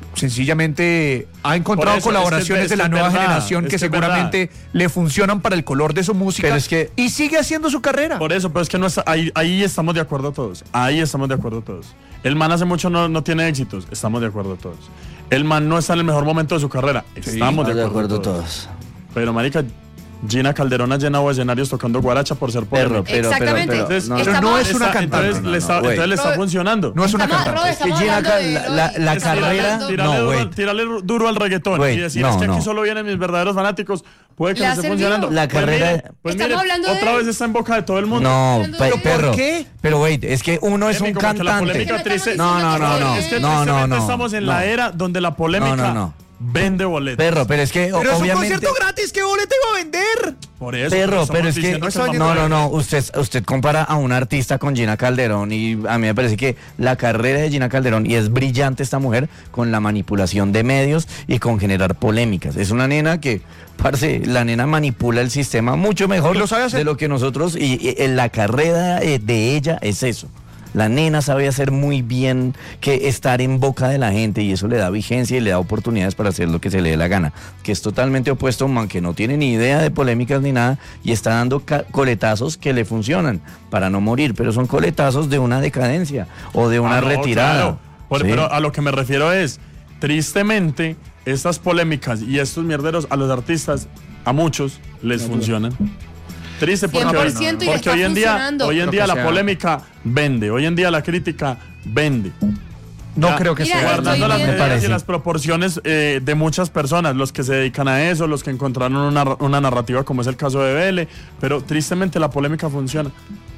[SPEAKER 1] sencillamente ha encontrado
[SPEAKER 5] Por eso,
[SPEAKER 1] colaboraciones
[SPEAKER 5] es
[SPEAKER 1] de la
[SPEAKER 5] es
[SPEAKER 1] nueva
[SPEAKER 5] verdad,
[SPEAKER 1] generación que
[SPEAKER 5] es
[SPEAKER 1] seguramente le funcionan para el color de su música
[SPEAKER 3] Pero es que-
[SPEAKER 1] y sigue haciendo su carrera.
[SPEAKER 5] Por eso, pero es que no está, ahí estamos de acuerdo todos. Ahí estamos de acuerdo todos. El man hace mucho no tiene éxitos. Estamos de acuerdo todos. El man no está en el mejor momento de su carrera. Estamos de acuerdo todos. Pero, marica, Gina Calderón ha llenado escenarios tocando guaracha por ser
[SPEAKER 3] Perro,
[SPEAKER 5] polémica.
[SPEAKER 2] Exactamente.
[SPEAKER 5] Entonces,
[SPEAKER 3] no,
[SPEAKER 1] Pero no es una cantante.
[SPEAKER 5] Entonces, le está,
[SPEAKER 3] güey.
[SPEAKER 5] entonces le está funcionando.
[SPEAKER 1] No es una
[SPEAKER 2] Estamos-
[SPEAKER 1] cantante.
[SPEAKER 2] Rod,
[SPEAKER 3] Es que
[SPEAKER 2] estamos
[SPEAKER 3] Gina
[SPEAKER 2] hablando de
[SPEAKER 3] Cal- la
[SPEAKER 2] Eloy.
[SPEAKER 3] carrera-
[SPEAKER 2] Estamos hablando-
[SPEAKER 3] güey.
[SPEAKER 5] Tírale duro al reggaetón
[SPEAKER 3] Güey,
[SPEAKER 5] y decir
[SPEAKER 3] no,
[SPEAKER 5] es que
[SPEAKER 3] no.
[SPEAKER 5] aquí solo vienen mis verdaderos fanáticos. Puede que
[SPEAKER 2] ¿Le
[SPEAKER 5] no
[SPEAKER 2] ha
[SPEAKER 5] esté
[SPEAKER 2] servido?
[SPEAKER 5] funcionando.
[SPEAKER 3] La carrera-
[SPEAKER 5] Pues
[SPEAKER 2] Estamos
[SPEAKER 5] mire,
[SPEAKER 2] hablando de
[SPEAKER 5] otra
[SPEAKER 2] él.
[SPEAKER 5] vez está en boca de todo el mundo.
[SPEAKER 3] No,
[SPEAKER 2] ¿Pero por
[SPEAKER 3] perro.
[SPEAKER 1] qué?
[SPEAKER 3] Pero, güey, es que uno es un
[SPEAKER 5] Como que la
[SPEAKER 3] cantante.
[SPEAKER 5] polémica
[SPEAKER 2] Es que no
[SPEAKER 5] triste.
[SPEAKER 2] estamos
[SPEAKER 3] No, no, no,
[SPEAKER 5] Es que
[SPEAKER 3] no,
[SPEAKER 5] tristemente
[SPEAKER 3] no.
[SPEAKER 5] estamos en
[SPEAKER 3] no.
[SPEAKER 5] la era donde la polémica
[SPEAKER 3] No.
[SPEAKER 5] vende boletos.
[SPEAKER 3] Perro, pero es que
[SPEAKER 1] Pero es un
[SPEAKER 3] obviamente.
[SPEAKER 1] concierto gratis, ¿qué boleta iba a vender?
[SPEAKER 5] Por eso.
[SPEAKER 3] Perro,
[SPEAKER 5] estamos
[SPEAKER 3] pero es que
[SPEAKER 5] diciendo el
[SPEAKER 3] no,
[SPEAKER 5] man-
[SPEAKER 3] no, usted compara a un artista con Gina Calderón y a mí me parece que la carrera de Gina Calderón, y es brillante esta mujer, con la manipulación de medios y con generar polémicas. Es una nena que, parce, la nena manipula el sistema mucho mejor
[SPEAKER 1] Lo sabe hacer.
[SPEAKER 3] de lo que nosotros, y en la carrera de ella es eso. La nena sabe hacer muy bien que estar en boca de la gente, y eso le da vigencia y le da oportunidades para hacer lo que se le dé la gana. Que es totalmente opuesto a un man que no tiene ni idea de polémicas ni nada y está dando coletazos que le funcionan para no morir, pero son coletazos de una decadencia o de una
[SPEAKER 5] Ah, no,
[SPEAKER 3] retirada.
[SPEAKER 5] claro.
[SPEAKER 3] ¿Sí?
[SPEAKER 5] Pero a lo que me refiero es, tristemente, estas polémicas y estos mierderos a los artistas, a muchos, les funcionan. Triste porque,
[SPEAKER 2] 100% y
[SPEAKER 5] porque
[SPEAKER 2] está
[SPEAKER 5] hoy en
[SPEAKER 2] funcionando.
[SPEAKER 5] día
[SPEAKER 1] Lo que
[SPEAKER 5] la
[SPEAKER 1] sea.
[SPEAKER 5] polémica vende, hoy en día la crítica vende.
[SPEAKER 1] No
[SPEAKER 5] Ya,
[SPEAKER 1] creo que
[SPEAKER 2] Mira,
[SPEAKER 1] sea.
[SPEAKER 5] guardando
[SPEAKER 2] estoy
[SPEAKER 5] las
[SPEAKER 2] viendo-
[SPEAKER 5] medidas y
[SPEAKER 3] parece.
[SPEAKER 5] las proporciones de muchas personas, los que se dedican a eso, los que encontraron una narrativa como es el caso de Vele, pero tristemente la polémica funciona.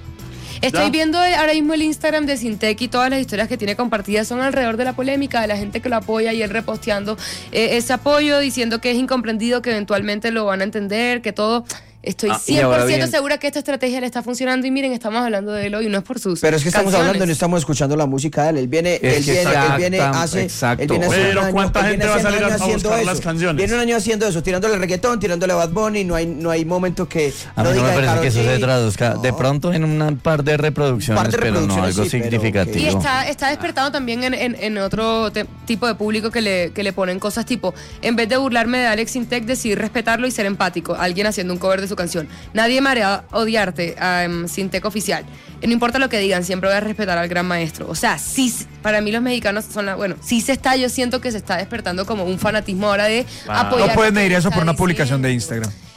[SPEAKER 2] Estoy
[SPEAKER 5] Ya.
[SPEAKER 2] viendo ahora mismo el Instagram de Sintec y todas las historias que tiene compartidas son alrededor de la polémica, de la gente que lo apoya y él reposteando ese apoyo, diciendo que es incomprendido, que eventualmente lo van a entender, que todo. Estoy
[SPEAKER 3] y ahora
[SPEAKER 2] 100%
[SPEAKER 3] bien-
[SPEAKER 2] segura que esta estrategia le está funcionando y miren, estamos hablando de él hoy, no es por sus
[SPEAKER 4] Pero es que estamos
[SPEAKER 2] canciones.
[SPEAKER 4] hablando, no estamos escuchando la música de él. Él viene,
[SPEAKER 3] Es
[SPEAKER 4] él
[SPEAKER 3] que
[SPEAKER 4] viene,
[SPEAKER 3] exacto,
[SPEAKER 4] él viene hace.
[SPEAKER 3] exacto.
[SPEAKER 4] Él viene hace
[SPEAKER 5] Pero
[SPEAKER 4] un año,
[SPEAKER 5] ¿cuánta
[SPEAKER 4] él
[SPEAKER 5] gente
[SPEAKER 4] viene
[SPEAKER 5] va a
[SPEAKER 4] hace un
[SPEAKER 5] salir
[SPEAKER 4] año
[SPEAKER 5] a
[SPEAKER 4] haciendo
[SPEAKER 5] buscar
[SPEAKER 4] eso.
[SPEAKER 5] las canciones?
[SPEAKER 4] Viene un año haciendo eso, tirándole reggaetón, tirándole Bad Bunny, no hay momento que.
[SPEAKER 3] A mí no
[SPEAKER 4] diga
[SPEAKER 3] me
[SPEAKER 4] de
[SPEAKER 3] parece
[SPEAKER 4] Karol
[SPEAKER 3] que eso se
[SPEAKER 4] G.
[SPEAKER 3] traduzca.
[SPEAKER 4] No.
[SPEAKER 3] De pronto en un par de reproducciones,
[SPEAKER 4] Par de
[SPEAKER 3] pero no
[SPEAKER 4] reproducciones,
[SPEAKER 3] algo
[SPEAKER 4] sí, pero
[SPEAKER 3] significativo.
[SPEAKER 2] Y está despertando también en otro tipo de público que le ponen cosas tipo, en vez de burlarme de Alex Intec, decidir respetarlo y ser empático. Alguien haciendo un cover de su canción. Nadie me hará odiarte, Sintec oficial. No importa lo que digan, siempre voy a respetar al gran maestro. O sea, sí, para mí los mexicanos son sí yo siento que se está despertando como un fanatismo ahora de apoyar.
[SPEAKER 1] No puedes
[SPEAKER 2] lo que
[SPEAKER 1] medir eso
[SPEAKER 2] está
[SPEAKER 1] por una publicación de
[SPEAKER 2] diciendo.
[SPEAKER 1] Instagram.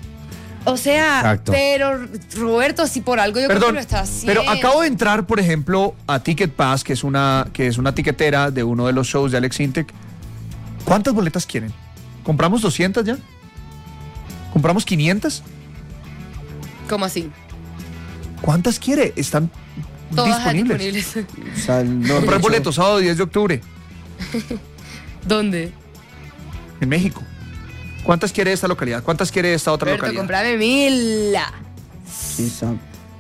[SPEAKER 2] O sea,
[SPEAKER 3] Exacto.
[SPEAKER 2] pero Roberto, si por algo yo creo que
[SPEAKER 1] Perdón,
[SPEAKER 2] lo está haciendo.
[SPEAKER 1] pero acabo de entrar, por ejemplo, a Ticket Pass, que es una tiquetera de uno de los shows de Alex Intec. ¿Cuántas boletas quieren? ¿Compramos 200 ya? ¿Compramos 500?
[SPEAKER 2] ¿Cómo así?
[SPEAKER 1] ¿Cuántas quiere? Están
[SPEAKER 2] Todas
[SPEAKER 1] disponibles.
[SPEAKER 2] disponibles.
[SPEAKER 4] O sea, no,
[SPEAKER 1] Comprar
[SPEAKER 4] no,
[SPEAKER 1] boletos sábado 10 de octubre
[SPEAKER 2] ¿Dónde?
[SPEAKER 1] en México. ¿Cuántas quiere esta localidad? ¿Cuántas quiere esta otra
[SPEAKER 2] Roberto,
[SPEAKER 1] localidad?
[SPEAKER 2] comprame 1000.
[SPEAKER 4] sí, Sam.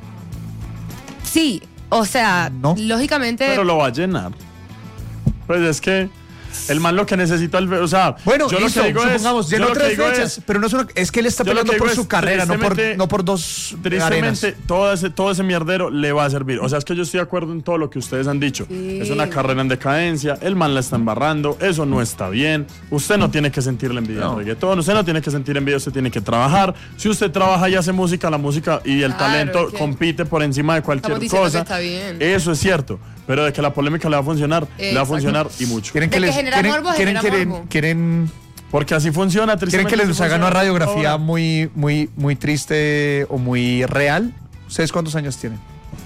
[SPEAKER 2] Sí, o sea,
[SPEAKER 1] No.
[SPEAKER 2] lógicamente.
[SPEAKER 5] Pero lo va a llenar. Pues es que el man lo que necesita, o sea,
[SPEAKER 1] Bueno,
[SPEAKER 5] yo
[SPEAKER 1] listo,
[SPEAKER 5] lo que digo
[SPEAKER 1] supongamos,
[SPEAKER 5] es, yo
[SPEAKER 1] llenó
[SPEAKER 5] lo que
[SPEAKER 1] 3
[SPEAKER 5] digo
[SPEAKER 1] fechas, pero no es que él está
[SPEAKER 5] yo lo
[SPEAKER 1] peleando
[SPEAKER 5] que
[SPEAKER 1] por
[SPEAKER 5] digo
[SPEAKER 1] su
[SPEAKER 5] es,
[SPEAKER 1] carrera,
[SPEAKER 5] tristemente-
[SPEAKER 1] no por dos arenas.
[SPEAKER 5] tristemente todo ese mierdero le va a servir. O sea, es que yo estoy de acuerdo en todo lo que ustedes han dicho.
[SPEAKER 2] Sí.
[SPEAKER 5] Es una carrera en decadencia, el man la está embarrando, eso no está bien. Usted no tiene que sentirle envidia al reggaetón, usted no tiene que sentir envidia, usted tiene que trabajar. Si usted trabaja y hace música, la música y el
[SPEAKER 2] Claro,
[SPEAKER 5] talento
[SPEAKER 2] es que
[SPEAKER 5] compite por encima de cualquier
[SPEAKER 2] estamos diciendo
[SPEAKER 5] cosa.
[SPEAKER 2] que está bien.
[SPEAKER 5] Eso es cierto. Pero de que la polémica le va a funcionar, le va a
[SPEAKER 2] Exacto.
[SPEAKER 5] funcionar y mucho.
[SPEAKER 1] Quieren
[SPEAKER 2] De que genera morbo, genera morbo.
[SPEAKER 1] quieren
[SPEAKER 5] Porque así funciona,
[SPEAKER 1] que
[SPEAKER 5] tristemente.
[SPEAKER 1] les
[SPEAKER 5] así
[SPEAKER 1] hagan una
[SPEAKER 5] funciona
[SPEAKER 1] radiografía
[SPEAKER 5] ahora.
[SPEAKER 1] muy triste o muy real. ¿Ustedes cuántos años tienen?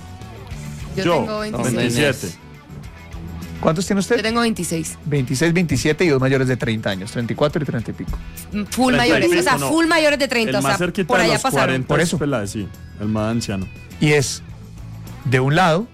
[SPEAKER 2] Yo
[SPEAKER 5] Yo,
[SPEAKER 2] tengo 26.
[SPEAKER 5] 27.
[SPEAKER 1] ¿Cuántos tiene
[SPEAKER 2] Yo
[SPEAKER 1] usted?
[SPEAKER 2] tengo 26.
[SPEAKER 1] 26, 27 y dos mayores de 30 años, 34 y 30 y pico.
[SPEAKER 2] Full
[SPEAKER 5] 30 y
[SPEAKER 2] mayores.
[SPEAKER 5] pico,
[SPEAKER 2] O sea,
[SPEAKER 5] no.
[SPEAKER 2] full mayores de 30.
[SPEAKER 5] El
[SPEAKER 2] O
[SPEAKER 5] más
[SPEAKER 2] sea,
[SPEAKER 5] cerquita
[SPEAKER 2] por
[SPEAKER 5] de
[SPEAKER 2] allá
[SPEAKER 5] los
[SPEAKER 2] pasaron.
[SPEAKER 5] 40
[SPEAKER 1] Por
[SPEAKER 5] es
[SPEAKER 1] eso.
[SPEAKER 5] Peláez, sí, el más anciano.
[SPEAKER 1] Y es, de un lado,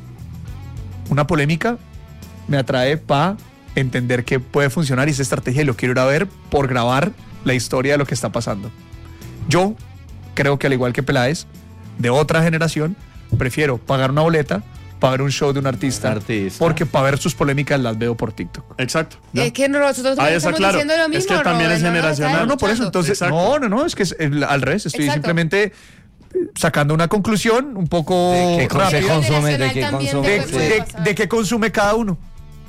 [SPEAKER 1] una polémica me atrae para entender que puede funcionar y esa estrategia y lo quiero ir a ver por grabar la historia de lo que está pasando. Yo creo que al igual que Peláez, de otra generación, prefiero pagar una boleta para ver un show de un artista, porque para ver sus polémicas las veo por TikTok.
[SPEAKER 5] Exacto.
[SPEAKER 2] Es que nosotros
[SPEAKER 5] Ahí
[SPEAKER 2] también
[SPEAKER 5] está
[SPEAKER 2] estamos
[SPEAKER 5] claro.
[SPEAKER 2] diciendo lo mismo.
[SPEAKER 5] Es que también
[SPEAKER 2] Robert,
[SPEAKER 5] es
[SPEAKER 2] no nos
[SPEAKER 5] generacional.
[SPEAKER 2] estás
[SPEAKER 1] No, por eso,
[SPEAKER 2] escuchando.
[SPEAKER 1] entonces,
[SPEAKER 5] Exacto.
[SPEAKER 1] no, es que es al revés, estoy
[SPEAKER 2] Exacto.
[SPEAKER 1] simplemente sacando una conclusión un poco
[SPEAKER 3] ¿De qué
[SPEAKER 1] rápida
[SPEAKER 3] consume? ¿De
[SPEAKER 2] Generacional
[SPEAKER 3] qué
[SPEAKER 2] también
[SPEAKER 3] consume?
[SPEAKER 2] te puede pasar.
[SPEAKER 1] de qué consume cada uno.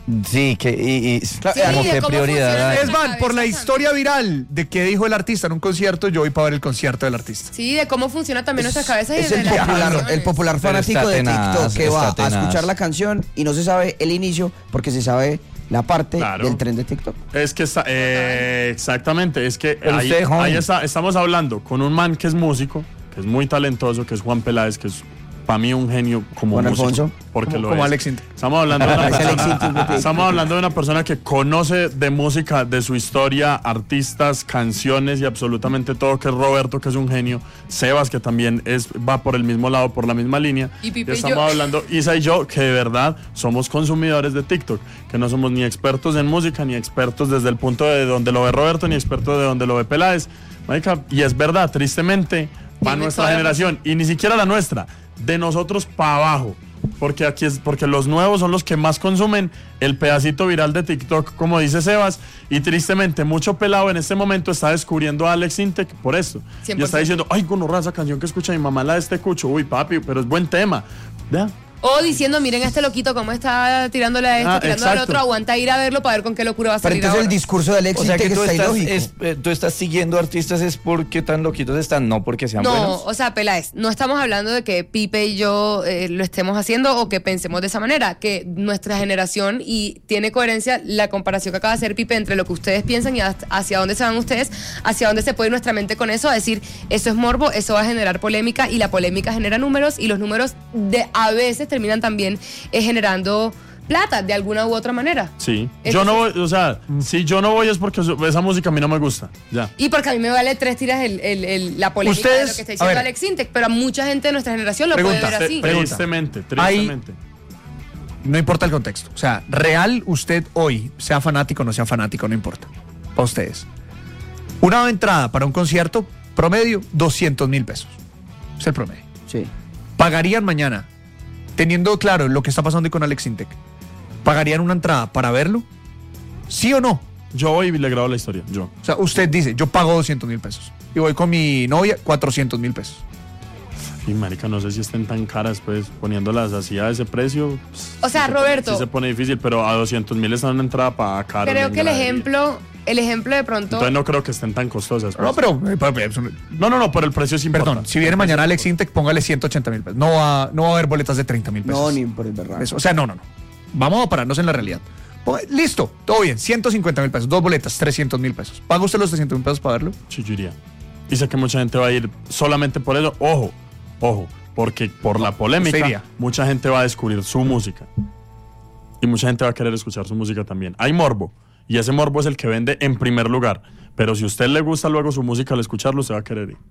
[SPEAKER 3] Sí,
[SPEAKER 4] Claro,
[SPEAKER 3] como
[SPEAKER 2] de
[SPEAKER 3] qué
[SPEAKER 2] cómo
[SPEAKER 3] prioridad
[SPEAKER 2] funciona
[SPEAKER 3] hay.
[SPEAKER 2] el-
[SPEAKER 1] Es van, por la
[SPEAKER 2] cabeza
[SPEAKER 1] historia viral de qué dijo el artista en un concierto, yo voy para ver el concierto del artista.
[SPEAKER 2] Sí, de cómo funciona también nuestras cabezas y
[SPEAKER 4] Es
[SPEAKER 2] de
[SPEAKER 4] el
[SPEAKER 2] las
[SPEAKER 4] popular,
[SPEAKER 2] canciones.
[SPEAKER 4] el popular
[SPEAKER 3] Pero
[SPEAKER 4] fanático
[SPEAKER 3] está
[SPEAKER 4] de
[SPEAKER 3] tenaz,
[SPEAKER 4] TikTok que
[SPEAKER 3] está
[SPEAKER 4] va a
[SPEAKER 3] tenaz.
[SPEAKER 4] escuchar la canción y no se sabe el inicio porque se sabe la parte
[SPEAKER 5] Claro.
[SPEAKER 4] del tren de TikTok.
[SPEAKER 5] Es que está, exactamente, es que
[SPEAKER 3] Pero
[SPEAKER 5] ahí,
[SPEAKER 3] usted, joven.
[SPEAKER 5] ahí estamos hablando con un man que es músico, que es muy talentoso, que es Juan Peláez, que es para mí un genio como
[SPEAKER 4] Juan
[SPEAKER 5] músico.
[SPEAKER 4] Alfonso.
[SPEAKER 5] Porque
[SPEAKER 1] Como-
[SPEAKER 5] lo
[SPEAKER 1] como
[SPEAKER 5] es.
[SPEAKER 1] Alex Intec.
[SPEAKER 5] Estamos hablando de una
[SPEAKER 4] Es Alex
[SPEAKER 5] persona,
[SPEAKER 4] Intec.
[SPEAKER 5] estamos hablando de una persona que conoce de música, de su historia, artistas, canciones y absolutamente todo, que es Roberto, que es un genio, Sebas, que también va por el mismo lado, por la misma línea.
[SPEAKER 2] Y Pipe y
[SPEAKER 5] estamos
[SPEAKER 2] yo.
[SPEAKER 5] hablando, Isa y yo, que de verdad somos consumidores de TikTok, que no somos ni expertos en música, ni expertos desde el punto de donde lo ve Roberto, ni expertos de donde lo ve Peláez. Marica, y es verdad, tristemente, para
[SPEAKER 2] Tiene
[SPEAKER 5] nuestra
[SPEAKER 2] toda la
[SPEAKER 5] generación, y ni siquiera la nuestra, de nosotros para abajo. Porque porque los nuevos son los que más consumen el pedacito viral de TikTok, como dice Sebas, y tristemente mucho pelado en este momento está descubriendo a Alex Intec por esto. Y
[SPEAKER 2] 100%.
[SPEAKER 5] está diciendo, ay, gonorrea, esa canción que escucha mi mamá, la de este cucho, uy papi, pero es buen tema. Vea.
[SPEAKER 2] O diciendo, miren a este loquito cómo está tirándole a este, tirándole al
[SPEAKER 5] exacto.
[SPEAKER 2] otro, aguanta ir a verlo para ver con qué locura va a
[SPEAKER 4] Pero
[SPEAKER 2] salir
[SPEAKER 4] entonces el
[SPEAKER 2] ahora.
[SPEAKER 4] discurso de Alex
[SPEAKER 3] O sea que
[SPEAKER 4] Intec
[SPEAKER 3] tú
[SPEAKER 4] está
[SPEAKER 3] estás,
[SPEAKER 4] ilógico.
[SPEAKER 3] tú estás siguiendo artistas es porque tan loquitos están, no porque sean
[SPEAKER 2] No,
[SPEAKER 3] buenos.
[SPEAKER 2] o sea, Peláez, no estamos hablando de que Pipe y yo lo estemos haciendo o que pensemos de esa manera, que nuestra generación, y tiene coherencia la comparación que acaba de hacer Pipe entre lo que ustedes piensan y hacia dónde se van ustedes, hacia dónde se puede ir nuestra mente con eso, a decir, eso es morbo, eso va a generar polémica y la polémica genera números y los números a veces terminan también generando plata de alguna u otra manera.
[SPEAKER 5] Sí.
[SPEAKER 2] Entonces-
[SPEAKER 5] Yo no voy, o sea, si yo no voy es porque esa música a mí no me gusta. Ya.
[SPEAKER 2] Y porque a mí me vale 3 tiras la polémica de lo
[SPEAKER 1] Ustedes,
[SPEAKER 2] que está
[SPEAKER 1] a
[SPEAKER 2] diciendo
[SPEAKER 1] ver.
[SPEAKER 2] Alex Intec, pero a mucha gente de nuestra generación lo
[SPEAKER 1] Pregunta,
[SPEAKER 2] puede ver así.
[SPEAKER 1] pregunta.
[SPEAKER 5] Tristemente.
[SPEAKER 1] No importa el contexto. O sea, real, usted hoy, sea fanático o no sea fanático, no importa. Para ustedes. Una entrada para un concierto, promedio, 200,000 pesos. Es el promedio.
[SPEAKER 4] Sí.
[SPEAKER 1] ¿Pagarían mañana, teniendo claro lo que está pasando con Alex Intec, pagarían una entrada para verlo? ¿Sí o no?
[SPEAKER 5] Yo voy y le grabo la historia, yo.
[SPEAKER 1] O sea, usted dice, yo pago 200,000 pesos. Y voy con mi novia, 400,000 pesos.
[SPEAKER 5] Y marica, no sé si estén tan caras, pues, poniéndolas así a ese precio.
[SPEAKER 2] O sea, Roberto.
[SPEAKER 5] Sí se pone difícil, pero a 200,000 está una entrada para caro.
[SPEAKER 2] Creo que el ejemplo de pronto.
[SPEAKER 5] Entonces no creo que estén tan costosas. pues.
[SPEAKER 1] No, pero
[SPEAKER 5] No, pero el precio sí importa.
[SPEAKER 1] perdón, si viene mañana Alex Intec, póngale 180,000 pesos. No va a haber boletas de 30,000 pesos.
[SPEAKER 4] No, ni por el berraco.
[SPEAKER 1] Eso, o sea, no. Vamos a pararnos en la realidad. Listo, todo bien, 150,000 pesos, 2 boletas, 300,000 pesos. ¿Paga usted los 300,000 pesos para verlo?
[SPEAKER 5] Sí, yo iría. Y sé que mucha gente va a ir solamente por eso. Ojo, porque por la
[SPEAKER 1] usted
[SPEAKER 5] polémica,
[SPEAKER 1] iría.
[SPEAKER 5] mucha gente va a descubrir su música. Y mucha gente va a querer escuchar su música también. Hay morbo. Y ese morbo es el que vende en primer lugar. Pero si a usted le gusta luego su música al escucharlo, se va a querer ir.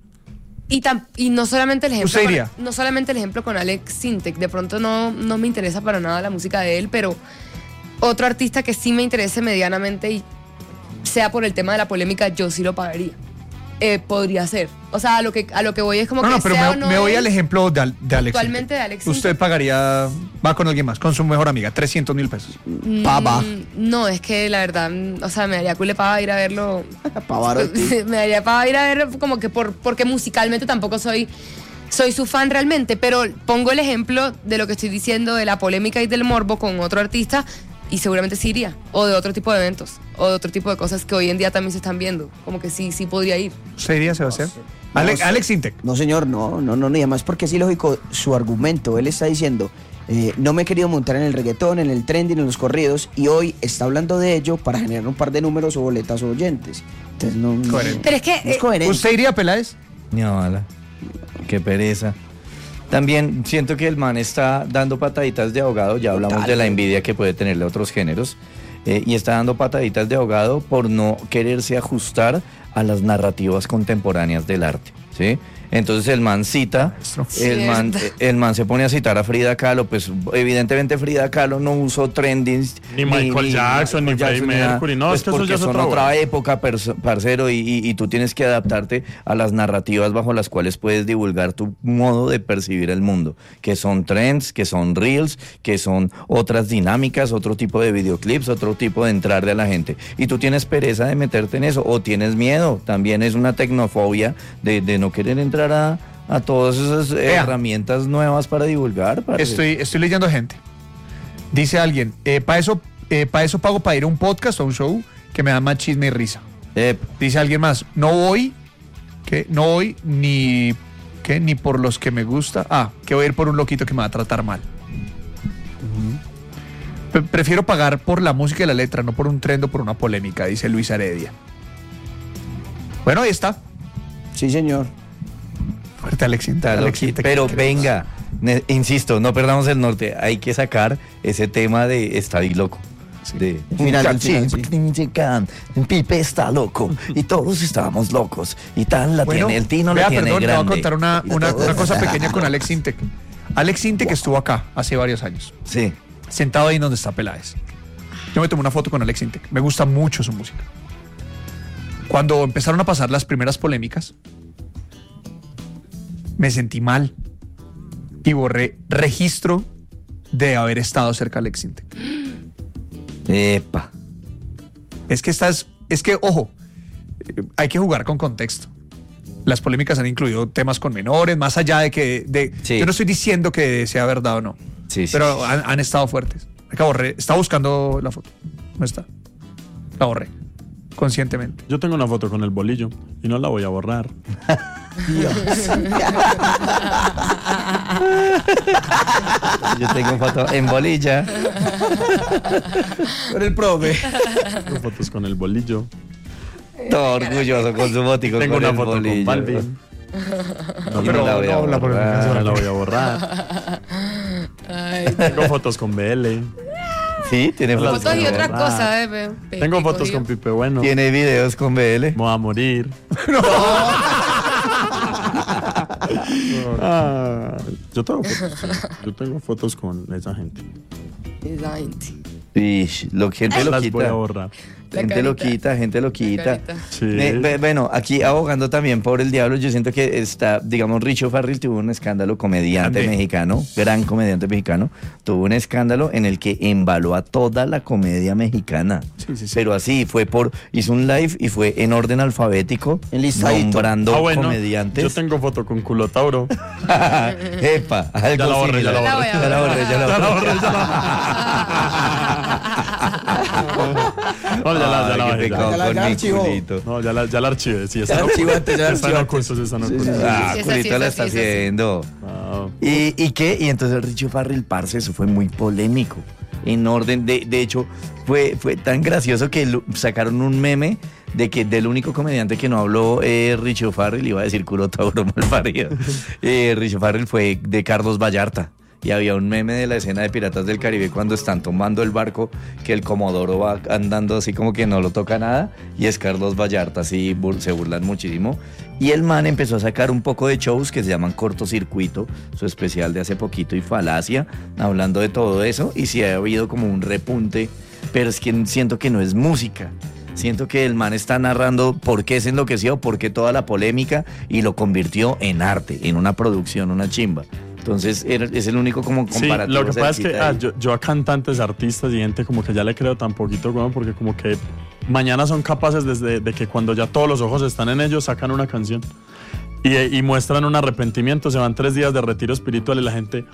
[SPEAKER 2] Y no solamente el ejemplo.
[SPEAKER 1] ¿Usted iría?
[SPEAKER 2] No solamente el ejemplo con Alex Intec. De pronto no me interesa para nada la música de él, pero otro artista que sí me interese medianamente y sea por el tema de la polémica, yo sí lo pagaría. Podría ser. O sea, a lo que voy es como
[SPEAKER 1] No,
[SPEAKER 2] que
[SPEAKER 1] pero
[SPEAKER 2] sea
[SPEAKER 1] me,
[SPEAKER 2] o no
[SPEAKER 1] me voy
[SPEAKER 2] es,
[SPEAKER 1] al ejemplo de Alex.
[SPEAKER 2] actualmente
[SPEAKER 1] Intec.
[SPEAKER 2] de Alex
[SPEAKER 1] Usted
[SPEAKER 2] Intec.
[SPEAKER 1] pagaría, va con alguien más, con su mejor amiga, 300,000 pesos.
[SPEAKER 4] Pava.
[SPEAKER 2] No, es que la verdad, o sea, me daría cule pava ir a verlo.
[SPEAKER 4] Pavarotti.
[SPEAKER 2] Me daría pava ir a verlo como que porque musicalmente tampoco soy su fan realmente, pero pongo el ejemplo de lo que estoy diciendo de la polémica y del morbo con otro artista y seguramente sí iría, o de otro tipo de eventos, o de otro tipo de cosas que hoy en día también se están viendo, como que sí podría ir.
[SPEAKER 1] ¿Usted iría, Sebastián?
[SPEAKER 4] No
[SPEAKER 1] Alex,
[SPEAKER 4] sé.
[SPEAKER 1] Alex Intec.
[SPEAKER 4] No, señor, no, y además porque es ilógico su argumento. Él está diciendo, no me he querido montar en el reggaetón, en el trending, en los corridos, y hoy está hablando de ello para generar un par de números o boletas o oyentes. Entonces no,
[SPEAKER 1] Coherente.
[SPEAKER 2] Pero es que
[SPEAKER 4] no es coherente.
[SPEAKER 1] ¿Usted iría, Peláez?
[SPEAKER 3] No, ala. Qué pereza. También siento que el man está dando pataditas de ahogado, ya hablamos
[SPEAKER 4] Total.
[SPEAKER 3] de la envidia que puede tenerle a otros géneros, y está dando pataditas de ahogado por no quererse ajustar a las narrativas contemporáneas del arte, ¿sí? Entonces el man cita, el man se pone a citar a Frida Kahlo, pues evidentemente Frida Kahlo no usó trendings.
[SPEAKER 5] Ni Michael Jackson, ni Freddie Mercury, no,
[SPEAKER 3] pues
[SPEAKER 5] es que eso
[SPEAKER 3] porque
[SPEAKER 5] ya es
[SPEAKER 3] son
[SPEAKER 5] otra
[SPEAKER 3] otra
[SPEAKER 5] vuelta.
[SPEAKER 3] época, parcero, y tú tienes que adaptarte a las narrativas bajo las cuales puedes divulgar tu modo de percibir el mundo, que son trends, que son reels, que son otras dinámicas, otro tipo de videoclips, otro tipo de entrarle a la gente. Y tú tienes pereza de meterte en eso, o tienes miedo, también es una tecnofobia de no querer entrar a todas esas herramientas nuevas para divulgar.
[SPEAKER 1] Estoy leyendo gente. Dice alguien, para eso para eso pago para ir a un podcast o a un show que me da más chisme y risa. Dice alguien más, no voy ni por los que me gusta. Que voy a ir por un loquito que me va a tratar mal. Prefiero pagar por la música y la letra, no por un trend o por una polémica, dice Luis Heredia. Bueno, ahí está.
[SPEAKER 4] Sí, señor.
[SPEAKER 1] Fuerte, Alex Intec.
[SPEAKER 3] Pero venga, insisto, no perdamos el norte. Hay que sacar ese tema de Estoy loco. De
[SPEAKER 4] Final, sí.
[SPEAKER 3] Pipe está loco y todos estábamos locos y tal tiene el Tino la tiene
[SPEAKER 1] perdón,
[SPEAKER 3] grande.
[SPEAKER 1] le voy a contar una cosa pequeña con Alex Intec. Alex Intec estuvo acá hace varios años.
[SPEAKER 3] Sí.
[SPEAKER 1] Sentado ahí donde está Peláez. Yo me tomé una foto con Alex Intec. Me gusta mucho su música. Cuando empezaron a pasar las primeras polémicas, me sentí mal y borré registro de haber estado cerca de Alex Intec.
[SPEAKER 3] Epa.
[SPEAKER 1] Es que, ojo, hay que jugar con contexto. Las polémicas han incluido temas con menores, más allá de que...
[SPEAKER 3] Sí.
[SPEAKER 1] Yo no estoy diciendo que sea verdad o no,
[SPEAKER 3] Sí,
[SPEAKER 1] pero han estado fuertes. Acá borré, estaba buscando la foto. No está. La borré, conscientemente.
[SPEAKER 5] Yo tengo una foto con el bolillo y no la voy a borrar.
[SPEAKER 3] Yo tengo foto en bolilla.
[SPEAKER 4] Con el profe.
[SPEAKER 5] Tengo fotos con el bolillo.
[SPEAKER 3] Todo orgulloso con su botico.
[SPEAKER 5] Tengo
[SPEAKER 3] con
[SPEAKER 5] una
[SPEAKER 3] el
[SPEAKER 5] foto
[SPEAKER 3] bolillo.
[SPEAKER 5] con Balvin.
[SPEAKER 3] No, pero la voy a borrar.
[SPEAKER 5] No la voy a borrar.
[SPEAKER 2] Ay,
[SPEAKER 5] Tengo fotos con BL.
[SPEAKER 3] Sí, tiene fotos.
[SPEAKER 2] fotos y
[SPEAKER 3] con
[SPEAKER 2] otras
[SPEAKER 3] BL.
[SPEAKER 2] cosas,
[SPEAKER 5] Tengo fotos con Pipe Bueno.
[SPEAKER 3] Tiene videos con BL.
[SPEAKER 5] Me voy a morir. Yo tengo fotos. Yo tengo fotos con esa gente.
[SPEAKER 2] Esa gente.
[SPEAKER 3] Gente
[SPEAKER 5] Las voy a
[SPEAKER 3] loquita.
[SPEAKER 5] borrar.
[SPEAKER 2] La
[SPEAKER 3] Gente
[SPEAKER 2] carita.
[SPEAKER 3] loquita, gente loquita.
[SPEAKER 2] La carita.
[SPEAKER 5] Sí.
[SPEAKER 3] Bueno, aquí abogando también por el diablo, yo siento que está, digamos, Richo Farrell tuvo un escándalo, comediante
[SPEAKER 1] Grande.
[SPEAKER 3] mexicano, gran comediante mexicano, tuvo un escándalo en el que embaló a toda la comedia mexicana.
[SPEAKER 1] Sí.
[SPEAKER 3] Pero así, hizo un live y fue en orden alfabético,
[SPEAKER 4] Enlistadito.
[SPEAKER 3] nombrando
[SPEAKER 5] Bueno,
[SPEAKER 3] comediantes.
[SPEAKER 5] yo tengo foto con Culo Tauro.
[SPEAKER 3] Epa, algo
[SPEAKER 5] Ya la borré,
[SPEAKER 3] similar.
[SPEAKER 5] ya la
[SPEAKER 2] borré.
[SPEAKER 3] Ya la borré, ya la borré.
[SPEAKER 5] No, ya la
[SPEAKER 3] Ay, qué
[SPEAKER 5] bajé.
[SPEAKER 3] pecado
[SPEAKER 4] Ya la
[SPEAKER 3] con mi
[SPEAKER 4] archivó.
[SPEAKER 3] culito.
[SPEAKER 5] No, ya la archivé. Sí,
[SPEAKER 4] Ya la archivaste, ya la
[SPEAKER 5] están
[SPEAKER 4] archivaste.
[SPEAKER 5] ocultos, están
[SPEAKER 4] Sí,
[SPEAKER 5] ocultos.
[SPEAKER 4] sí, sí.
[SPEAKER 3] Ah,
[SPEAKER 2] Sí, esa
[SPEAKER 3] culito
[SPEAKER 2] sí,
[SPEAKER 3] la
[SPEAKER 2] esa
[SPEAKER 3] está
[SPEAKER 2] sí, esa sí.
[SPEAKER 3] haciendo.
[SPEAKER 5] Ah,
[SPEAKER 3] ¿Y qué? Y entonces Richo Farrell, parce, eso fue muy polémico. En orden, de hecho, fue tan gracioso que sacaron un meme de que del único comediante que no habló Richo Farrell, iba a decir Culo Tauro mal parido. Richo Farrell fue de Carlos Vallarta. Y había un meme de la escena de Piratas del Caribe cuando están tomando el barco, que el Comodoro va andando así como que no lo toca nada, y es Carlos Vallarta, así se burlan muchísimo. Y el man empezó a sacar un poco de shows que se llaman Cortocircuito, su especial de hace poquito, y Falacia, hablando de todo eso, y sí ha habido como un repunte, pero es que siento que no es música. Siento que el man está narrando por qué se enloqueció, por qué toda la polémica, y lo convirtió en arte, en una producción, una chimba. Entonces es el único como
[SPEAKER 5] sí,
[SPEAKER 3] comparativo.
[SPEAKER 5] lo que pasa es que
[SPEAKER 3] cerquita ahí.
[SPEAKER 5] yo a cantantes, artistas y gente como que ya le creo tan poquito, weón, porque como que mañana son capaces de que cuando ya todos los ojos están en ellos sacan una canción y muestran un arrepentimiento, se van 3 días de retiro espiritual y la gente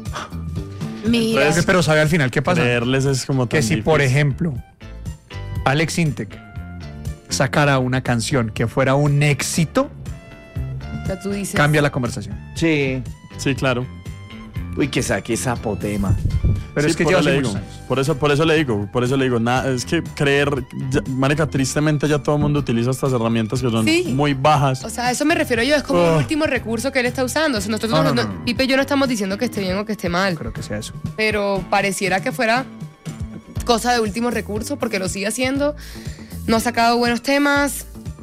[SPEAKER 2] Mira.
[SPEAKER 5] Entonces,
[SPEAKER 1] Pero ¿sabe al final qué pasa?
[SPEAKER 5] creerles es como tan
[SPEAKER 1] Que si, por
[SPEAKER 5] difícil.
[SPEAKER 1] ejemplo, Alex Intec sacara una canción que fuera un éxito,
[SPEAKER 2] O sea, tú dices.
[SPEAKER 1] cambia la conversación.
[SPEAKER 3] Sí.
[SPEAKER 5] Sí, claro.
[SPEAKER 3] Uy, que saque Zapotema.
[SPEAKER 1] Pero
[SPEAKER 5] Sí,
[SPEAKER 1] es que
[SPEAKER 5] por
[SPEAKER 1] lleva
[SPEAKER 5] eso le
[SPEAKER 1] muchos
[SPEAKER 5] digo,
[SPEAKER 1] años.
[SPEAKER 5] por eso le digo, nada, es que creer, marica, tristemente ya todo el mundo utiliza estas herramientas que son
[SPEAKER 2] Sí.
[SPEAKER 5] muy bajas.
[SPEAKER 2] O sea, a eso me refiero yo, es como
[SPEAKER 5] Oh.
[SPEAKER 2] el último recurso que él está usando. O sea, nosotros
[SPEAKER 1] No, no.
[SPEAKER 2] Pipe y yo no estamos diciendo que esté bien o que esté mal,
[SPEAKER 1] No creo que sea eso.
[SPEAKER 2] pero pareciera que fuera cosa de último recurso porque lo sigue haciendo. No ha sacado buenos temas.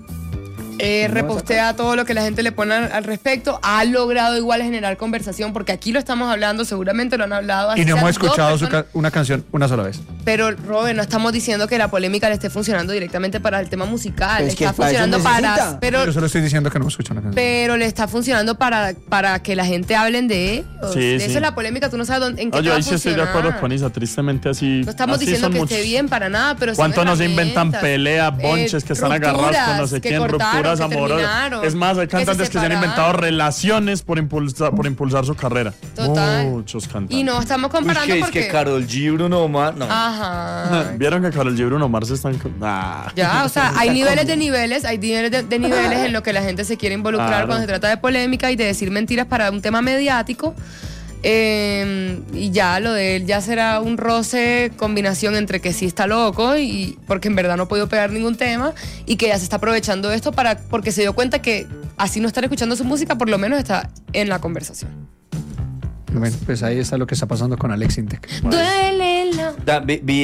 [SPEAKER 2] Repostea todo lo que la gente le pone al respecto. Ha logrado igual generar conversación porque aquí lo estamos hablando, seguramente lo han hablado. así
[SPEAKER 1] Y no
[SPEAKER 2] sean
[SPEAKER 1] hemos
[SPEAKER 2] dos
[SPEAKER 1] escuchado
[SPEAKER 2] personas.
[SPEAKER 1] una canción una sola vez.
[SPEAKER 2] Pero, Robert, no estamos diciendo que la polémica le esté funcionando directamente para el tema musical.
[SPEAKER 4] Pero
[SPEAKER 2] Le
[SPEAKER 4] es que
[SPEAKER 2] está
[SPEAKER 4] para eso
[SPEAKER 2] funcionando para.
[SPEAKER 4] necesita.
[SPEAKER 1] Pero solo estoy diciendo que no hemos escuchado una canción.
[SPEAKER 2] Pero le está funcionando para que la gente hablen de él.
[SPEAKER 5] Sí,
[SPEAKER 2] de
[SPEAKER 5] sí.
[SPEAKER 2] eso es la polémica, tú no sabes en qué
[SPEAKER 5] No,
[SPEAKER 2] te
[SPEAKER 5] yo
[SPEAKER 2] va a
[SPEAKER 5] ahí sí estoy de
[SPEAKER 2] funcionar.
[SPEAKER 5] acuerdo con Isa, tristemente así.
[SPEAKER 2] No estamos
[SPEAKER 5] así
[SPEAKER 2] diciendo
[SPEAKER 5] son
[SPEAKER 2] que
[SPEAKER 5] muchos.
[SPEAKER 2] esté bien para nada, pero son
[SPEAKER 5] ¿Cuánto no se
[SPEAKER 2] herramientas.
[SPEAKER 5] inventan pelea, bonches que están agarrados con no sé
[SPEAKER 2] que
[SPEAKER 5] quién,
[SPEAKER 2] cortaron,
[SPEAKER 5] rupturas rupturas
[SPEAKER 2] se
[SPEAKER 5] amorosas.
[SPEAKER 2] terminaron,
[SPEAKER 5] Es más, hay
[SPEAKER 2] que se
[SPEAKER 5] cantantes que se han
[SPEAKER 2] separaron.
[SPEAKER 5] inventado relaciones por impulsar su carrera.
[SPEAKER 2] Total.
[SPEAKER 5] Muchos cantantes.
[SPEAKER 2] Y no estamos comparando
[SPEAKER 3] es
[SPEAKER 2] porque...
[SPEAKER 3] que Karol G, Bruno Mars, no.
[SPEAKER 2] Ajá.
[SPEAKER 5] ¿Vieron que Karol G y Bruno Mars están...
[SPEAKER 2] Ya, o sea, hay niveles de niveles, hay niveles de niveles en lo que la gente se quiere involucrar
[SPEAKER 5] Claro.
[SPEAKER 2] cuando se trata de polémica y de decir mentiras para un tema mediático. Y ya lo de él ya será un roce, combinación entre que sí está loco y porque en verdad no ha podido pegar ningún tema y que ya se está aprovechando esto porque se dio cuenta que así no estar escuchando su música, por lo menos está en la conversación.
[SPEAKER 1] Bueno, pues ahí está lo que está pasando con Alex Intec.
[SPEAKER 2] Duele la...
[SPEAKER 3] Vi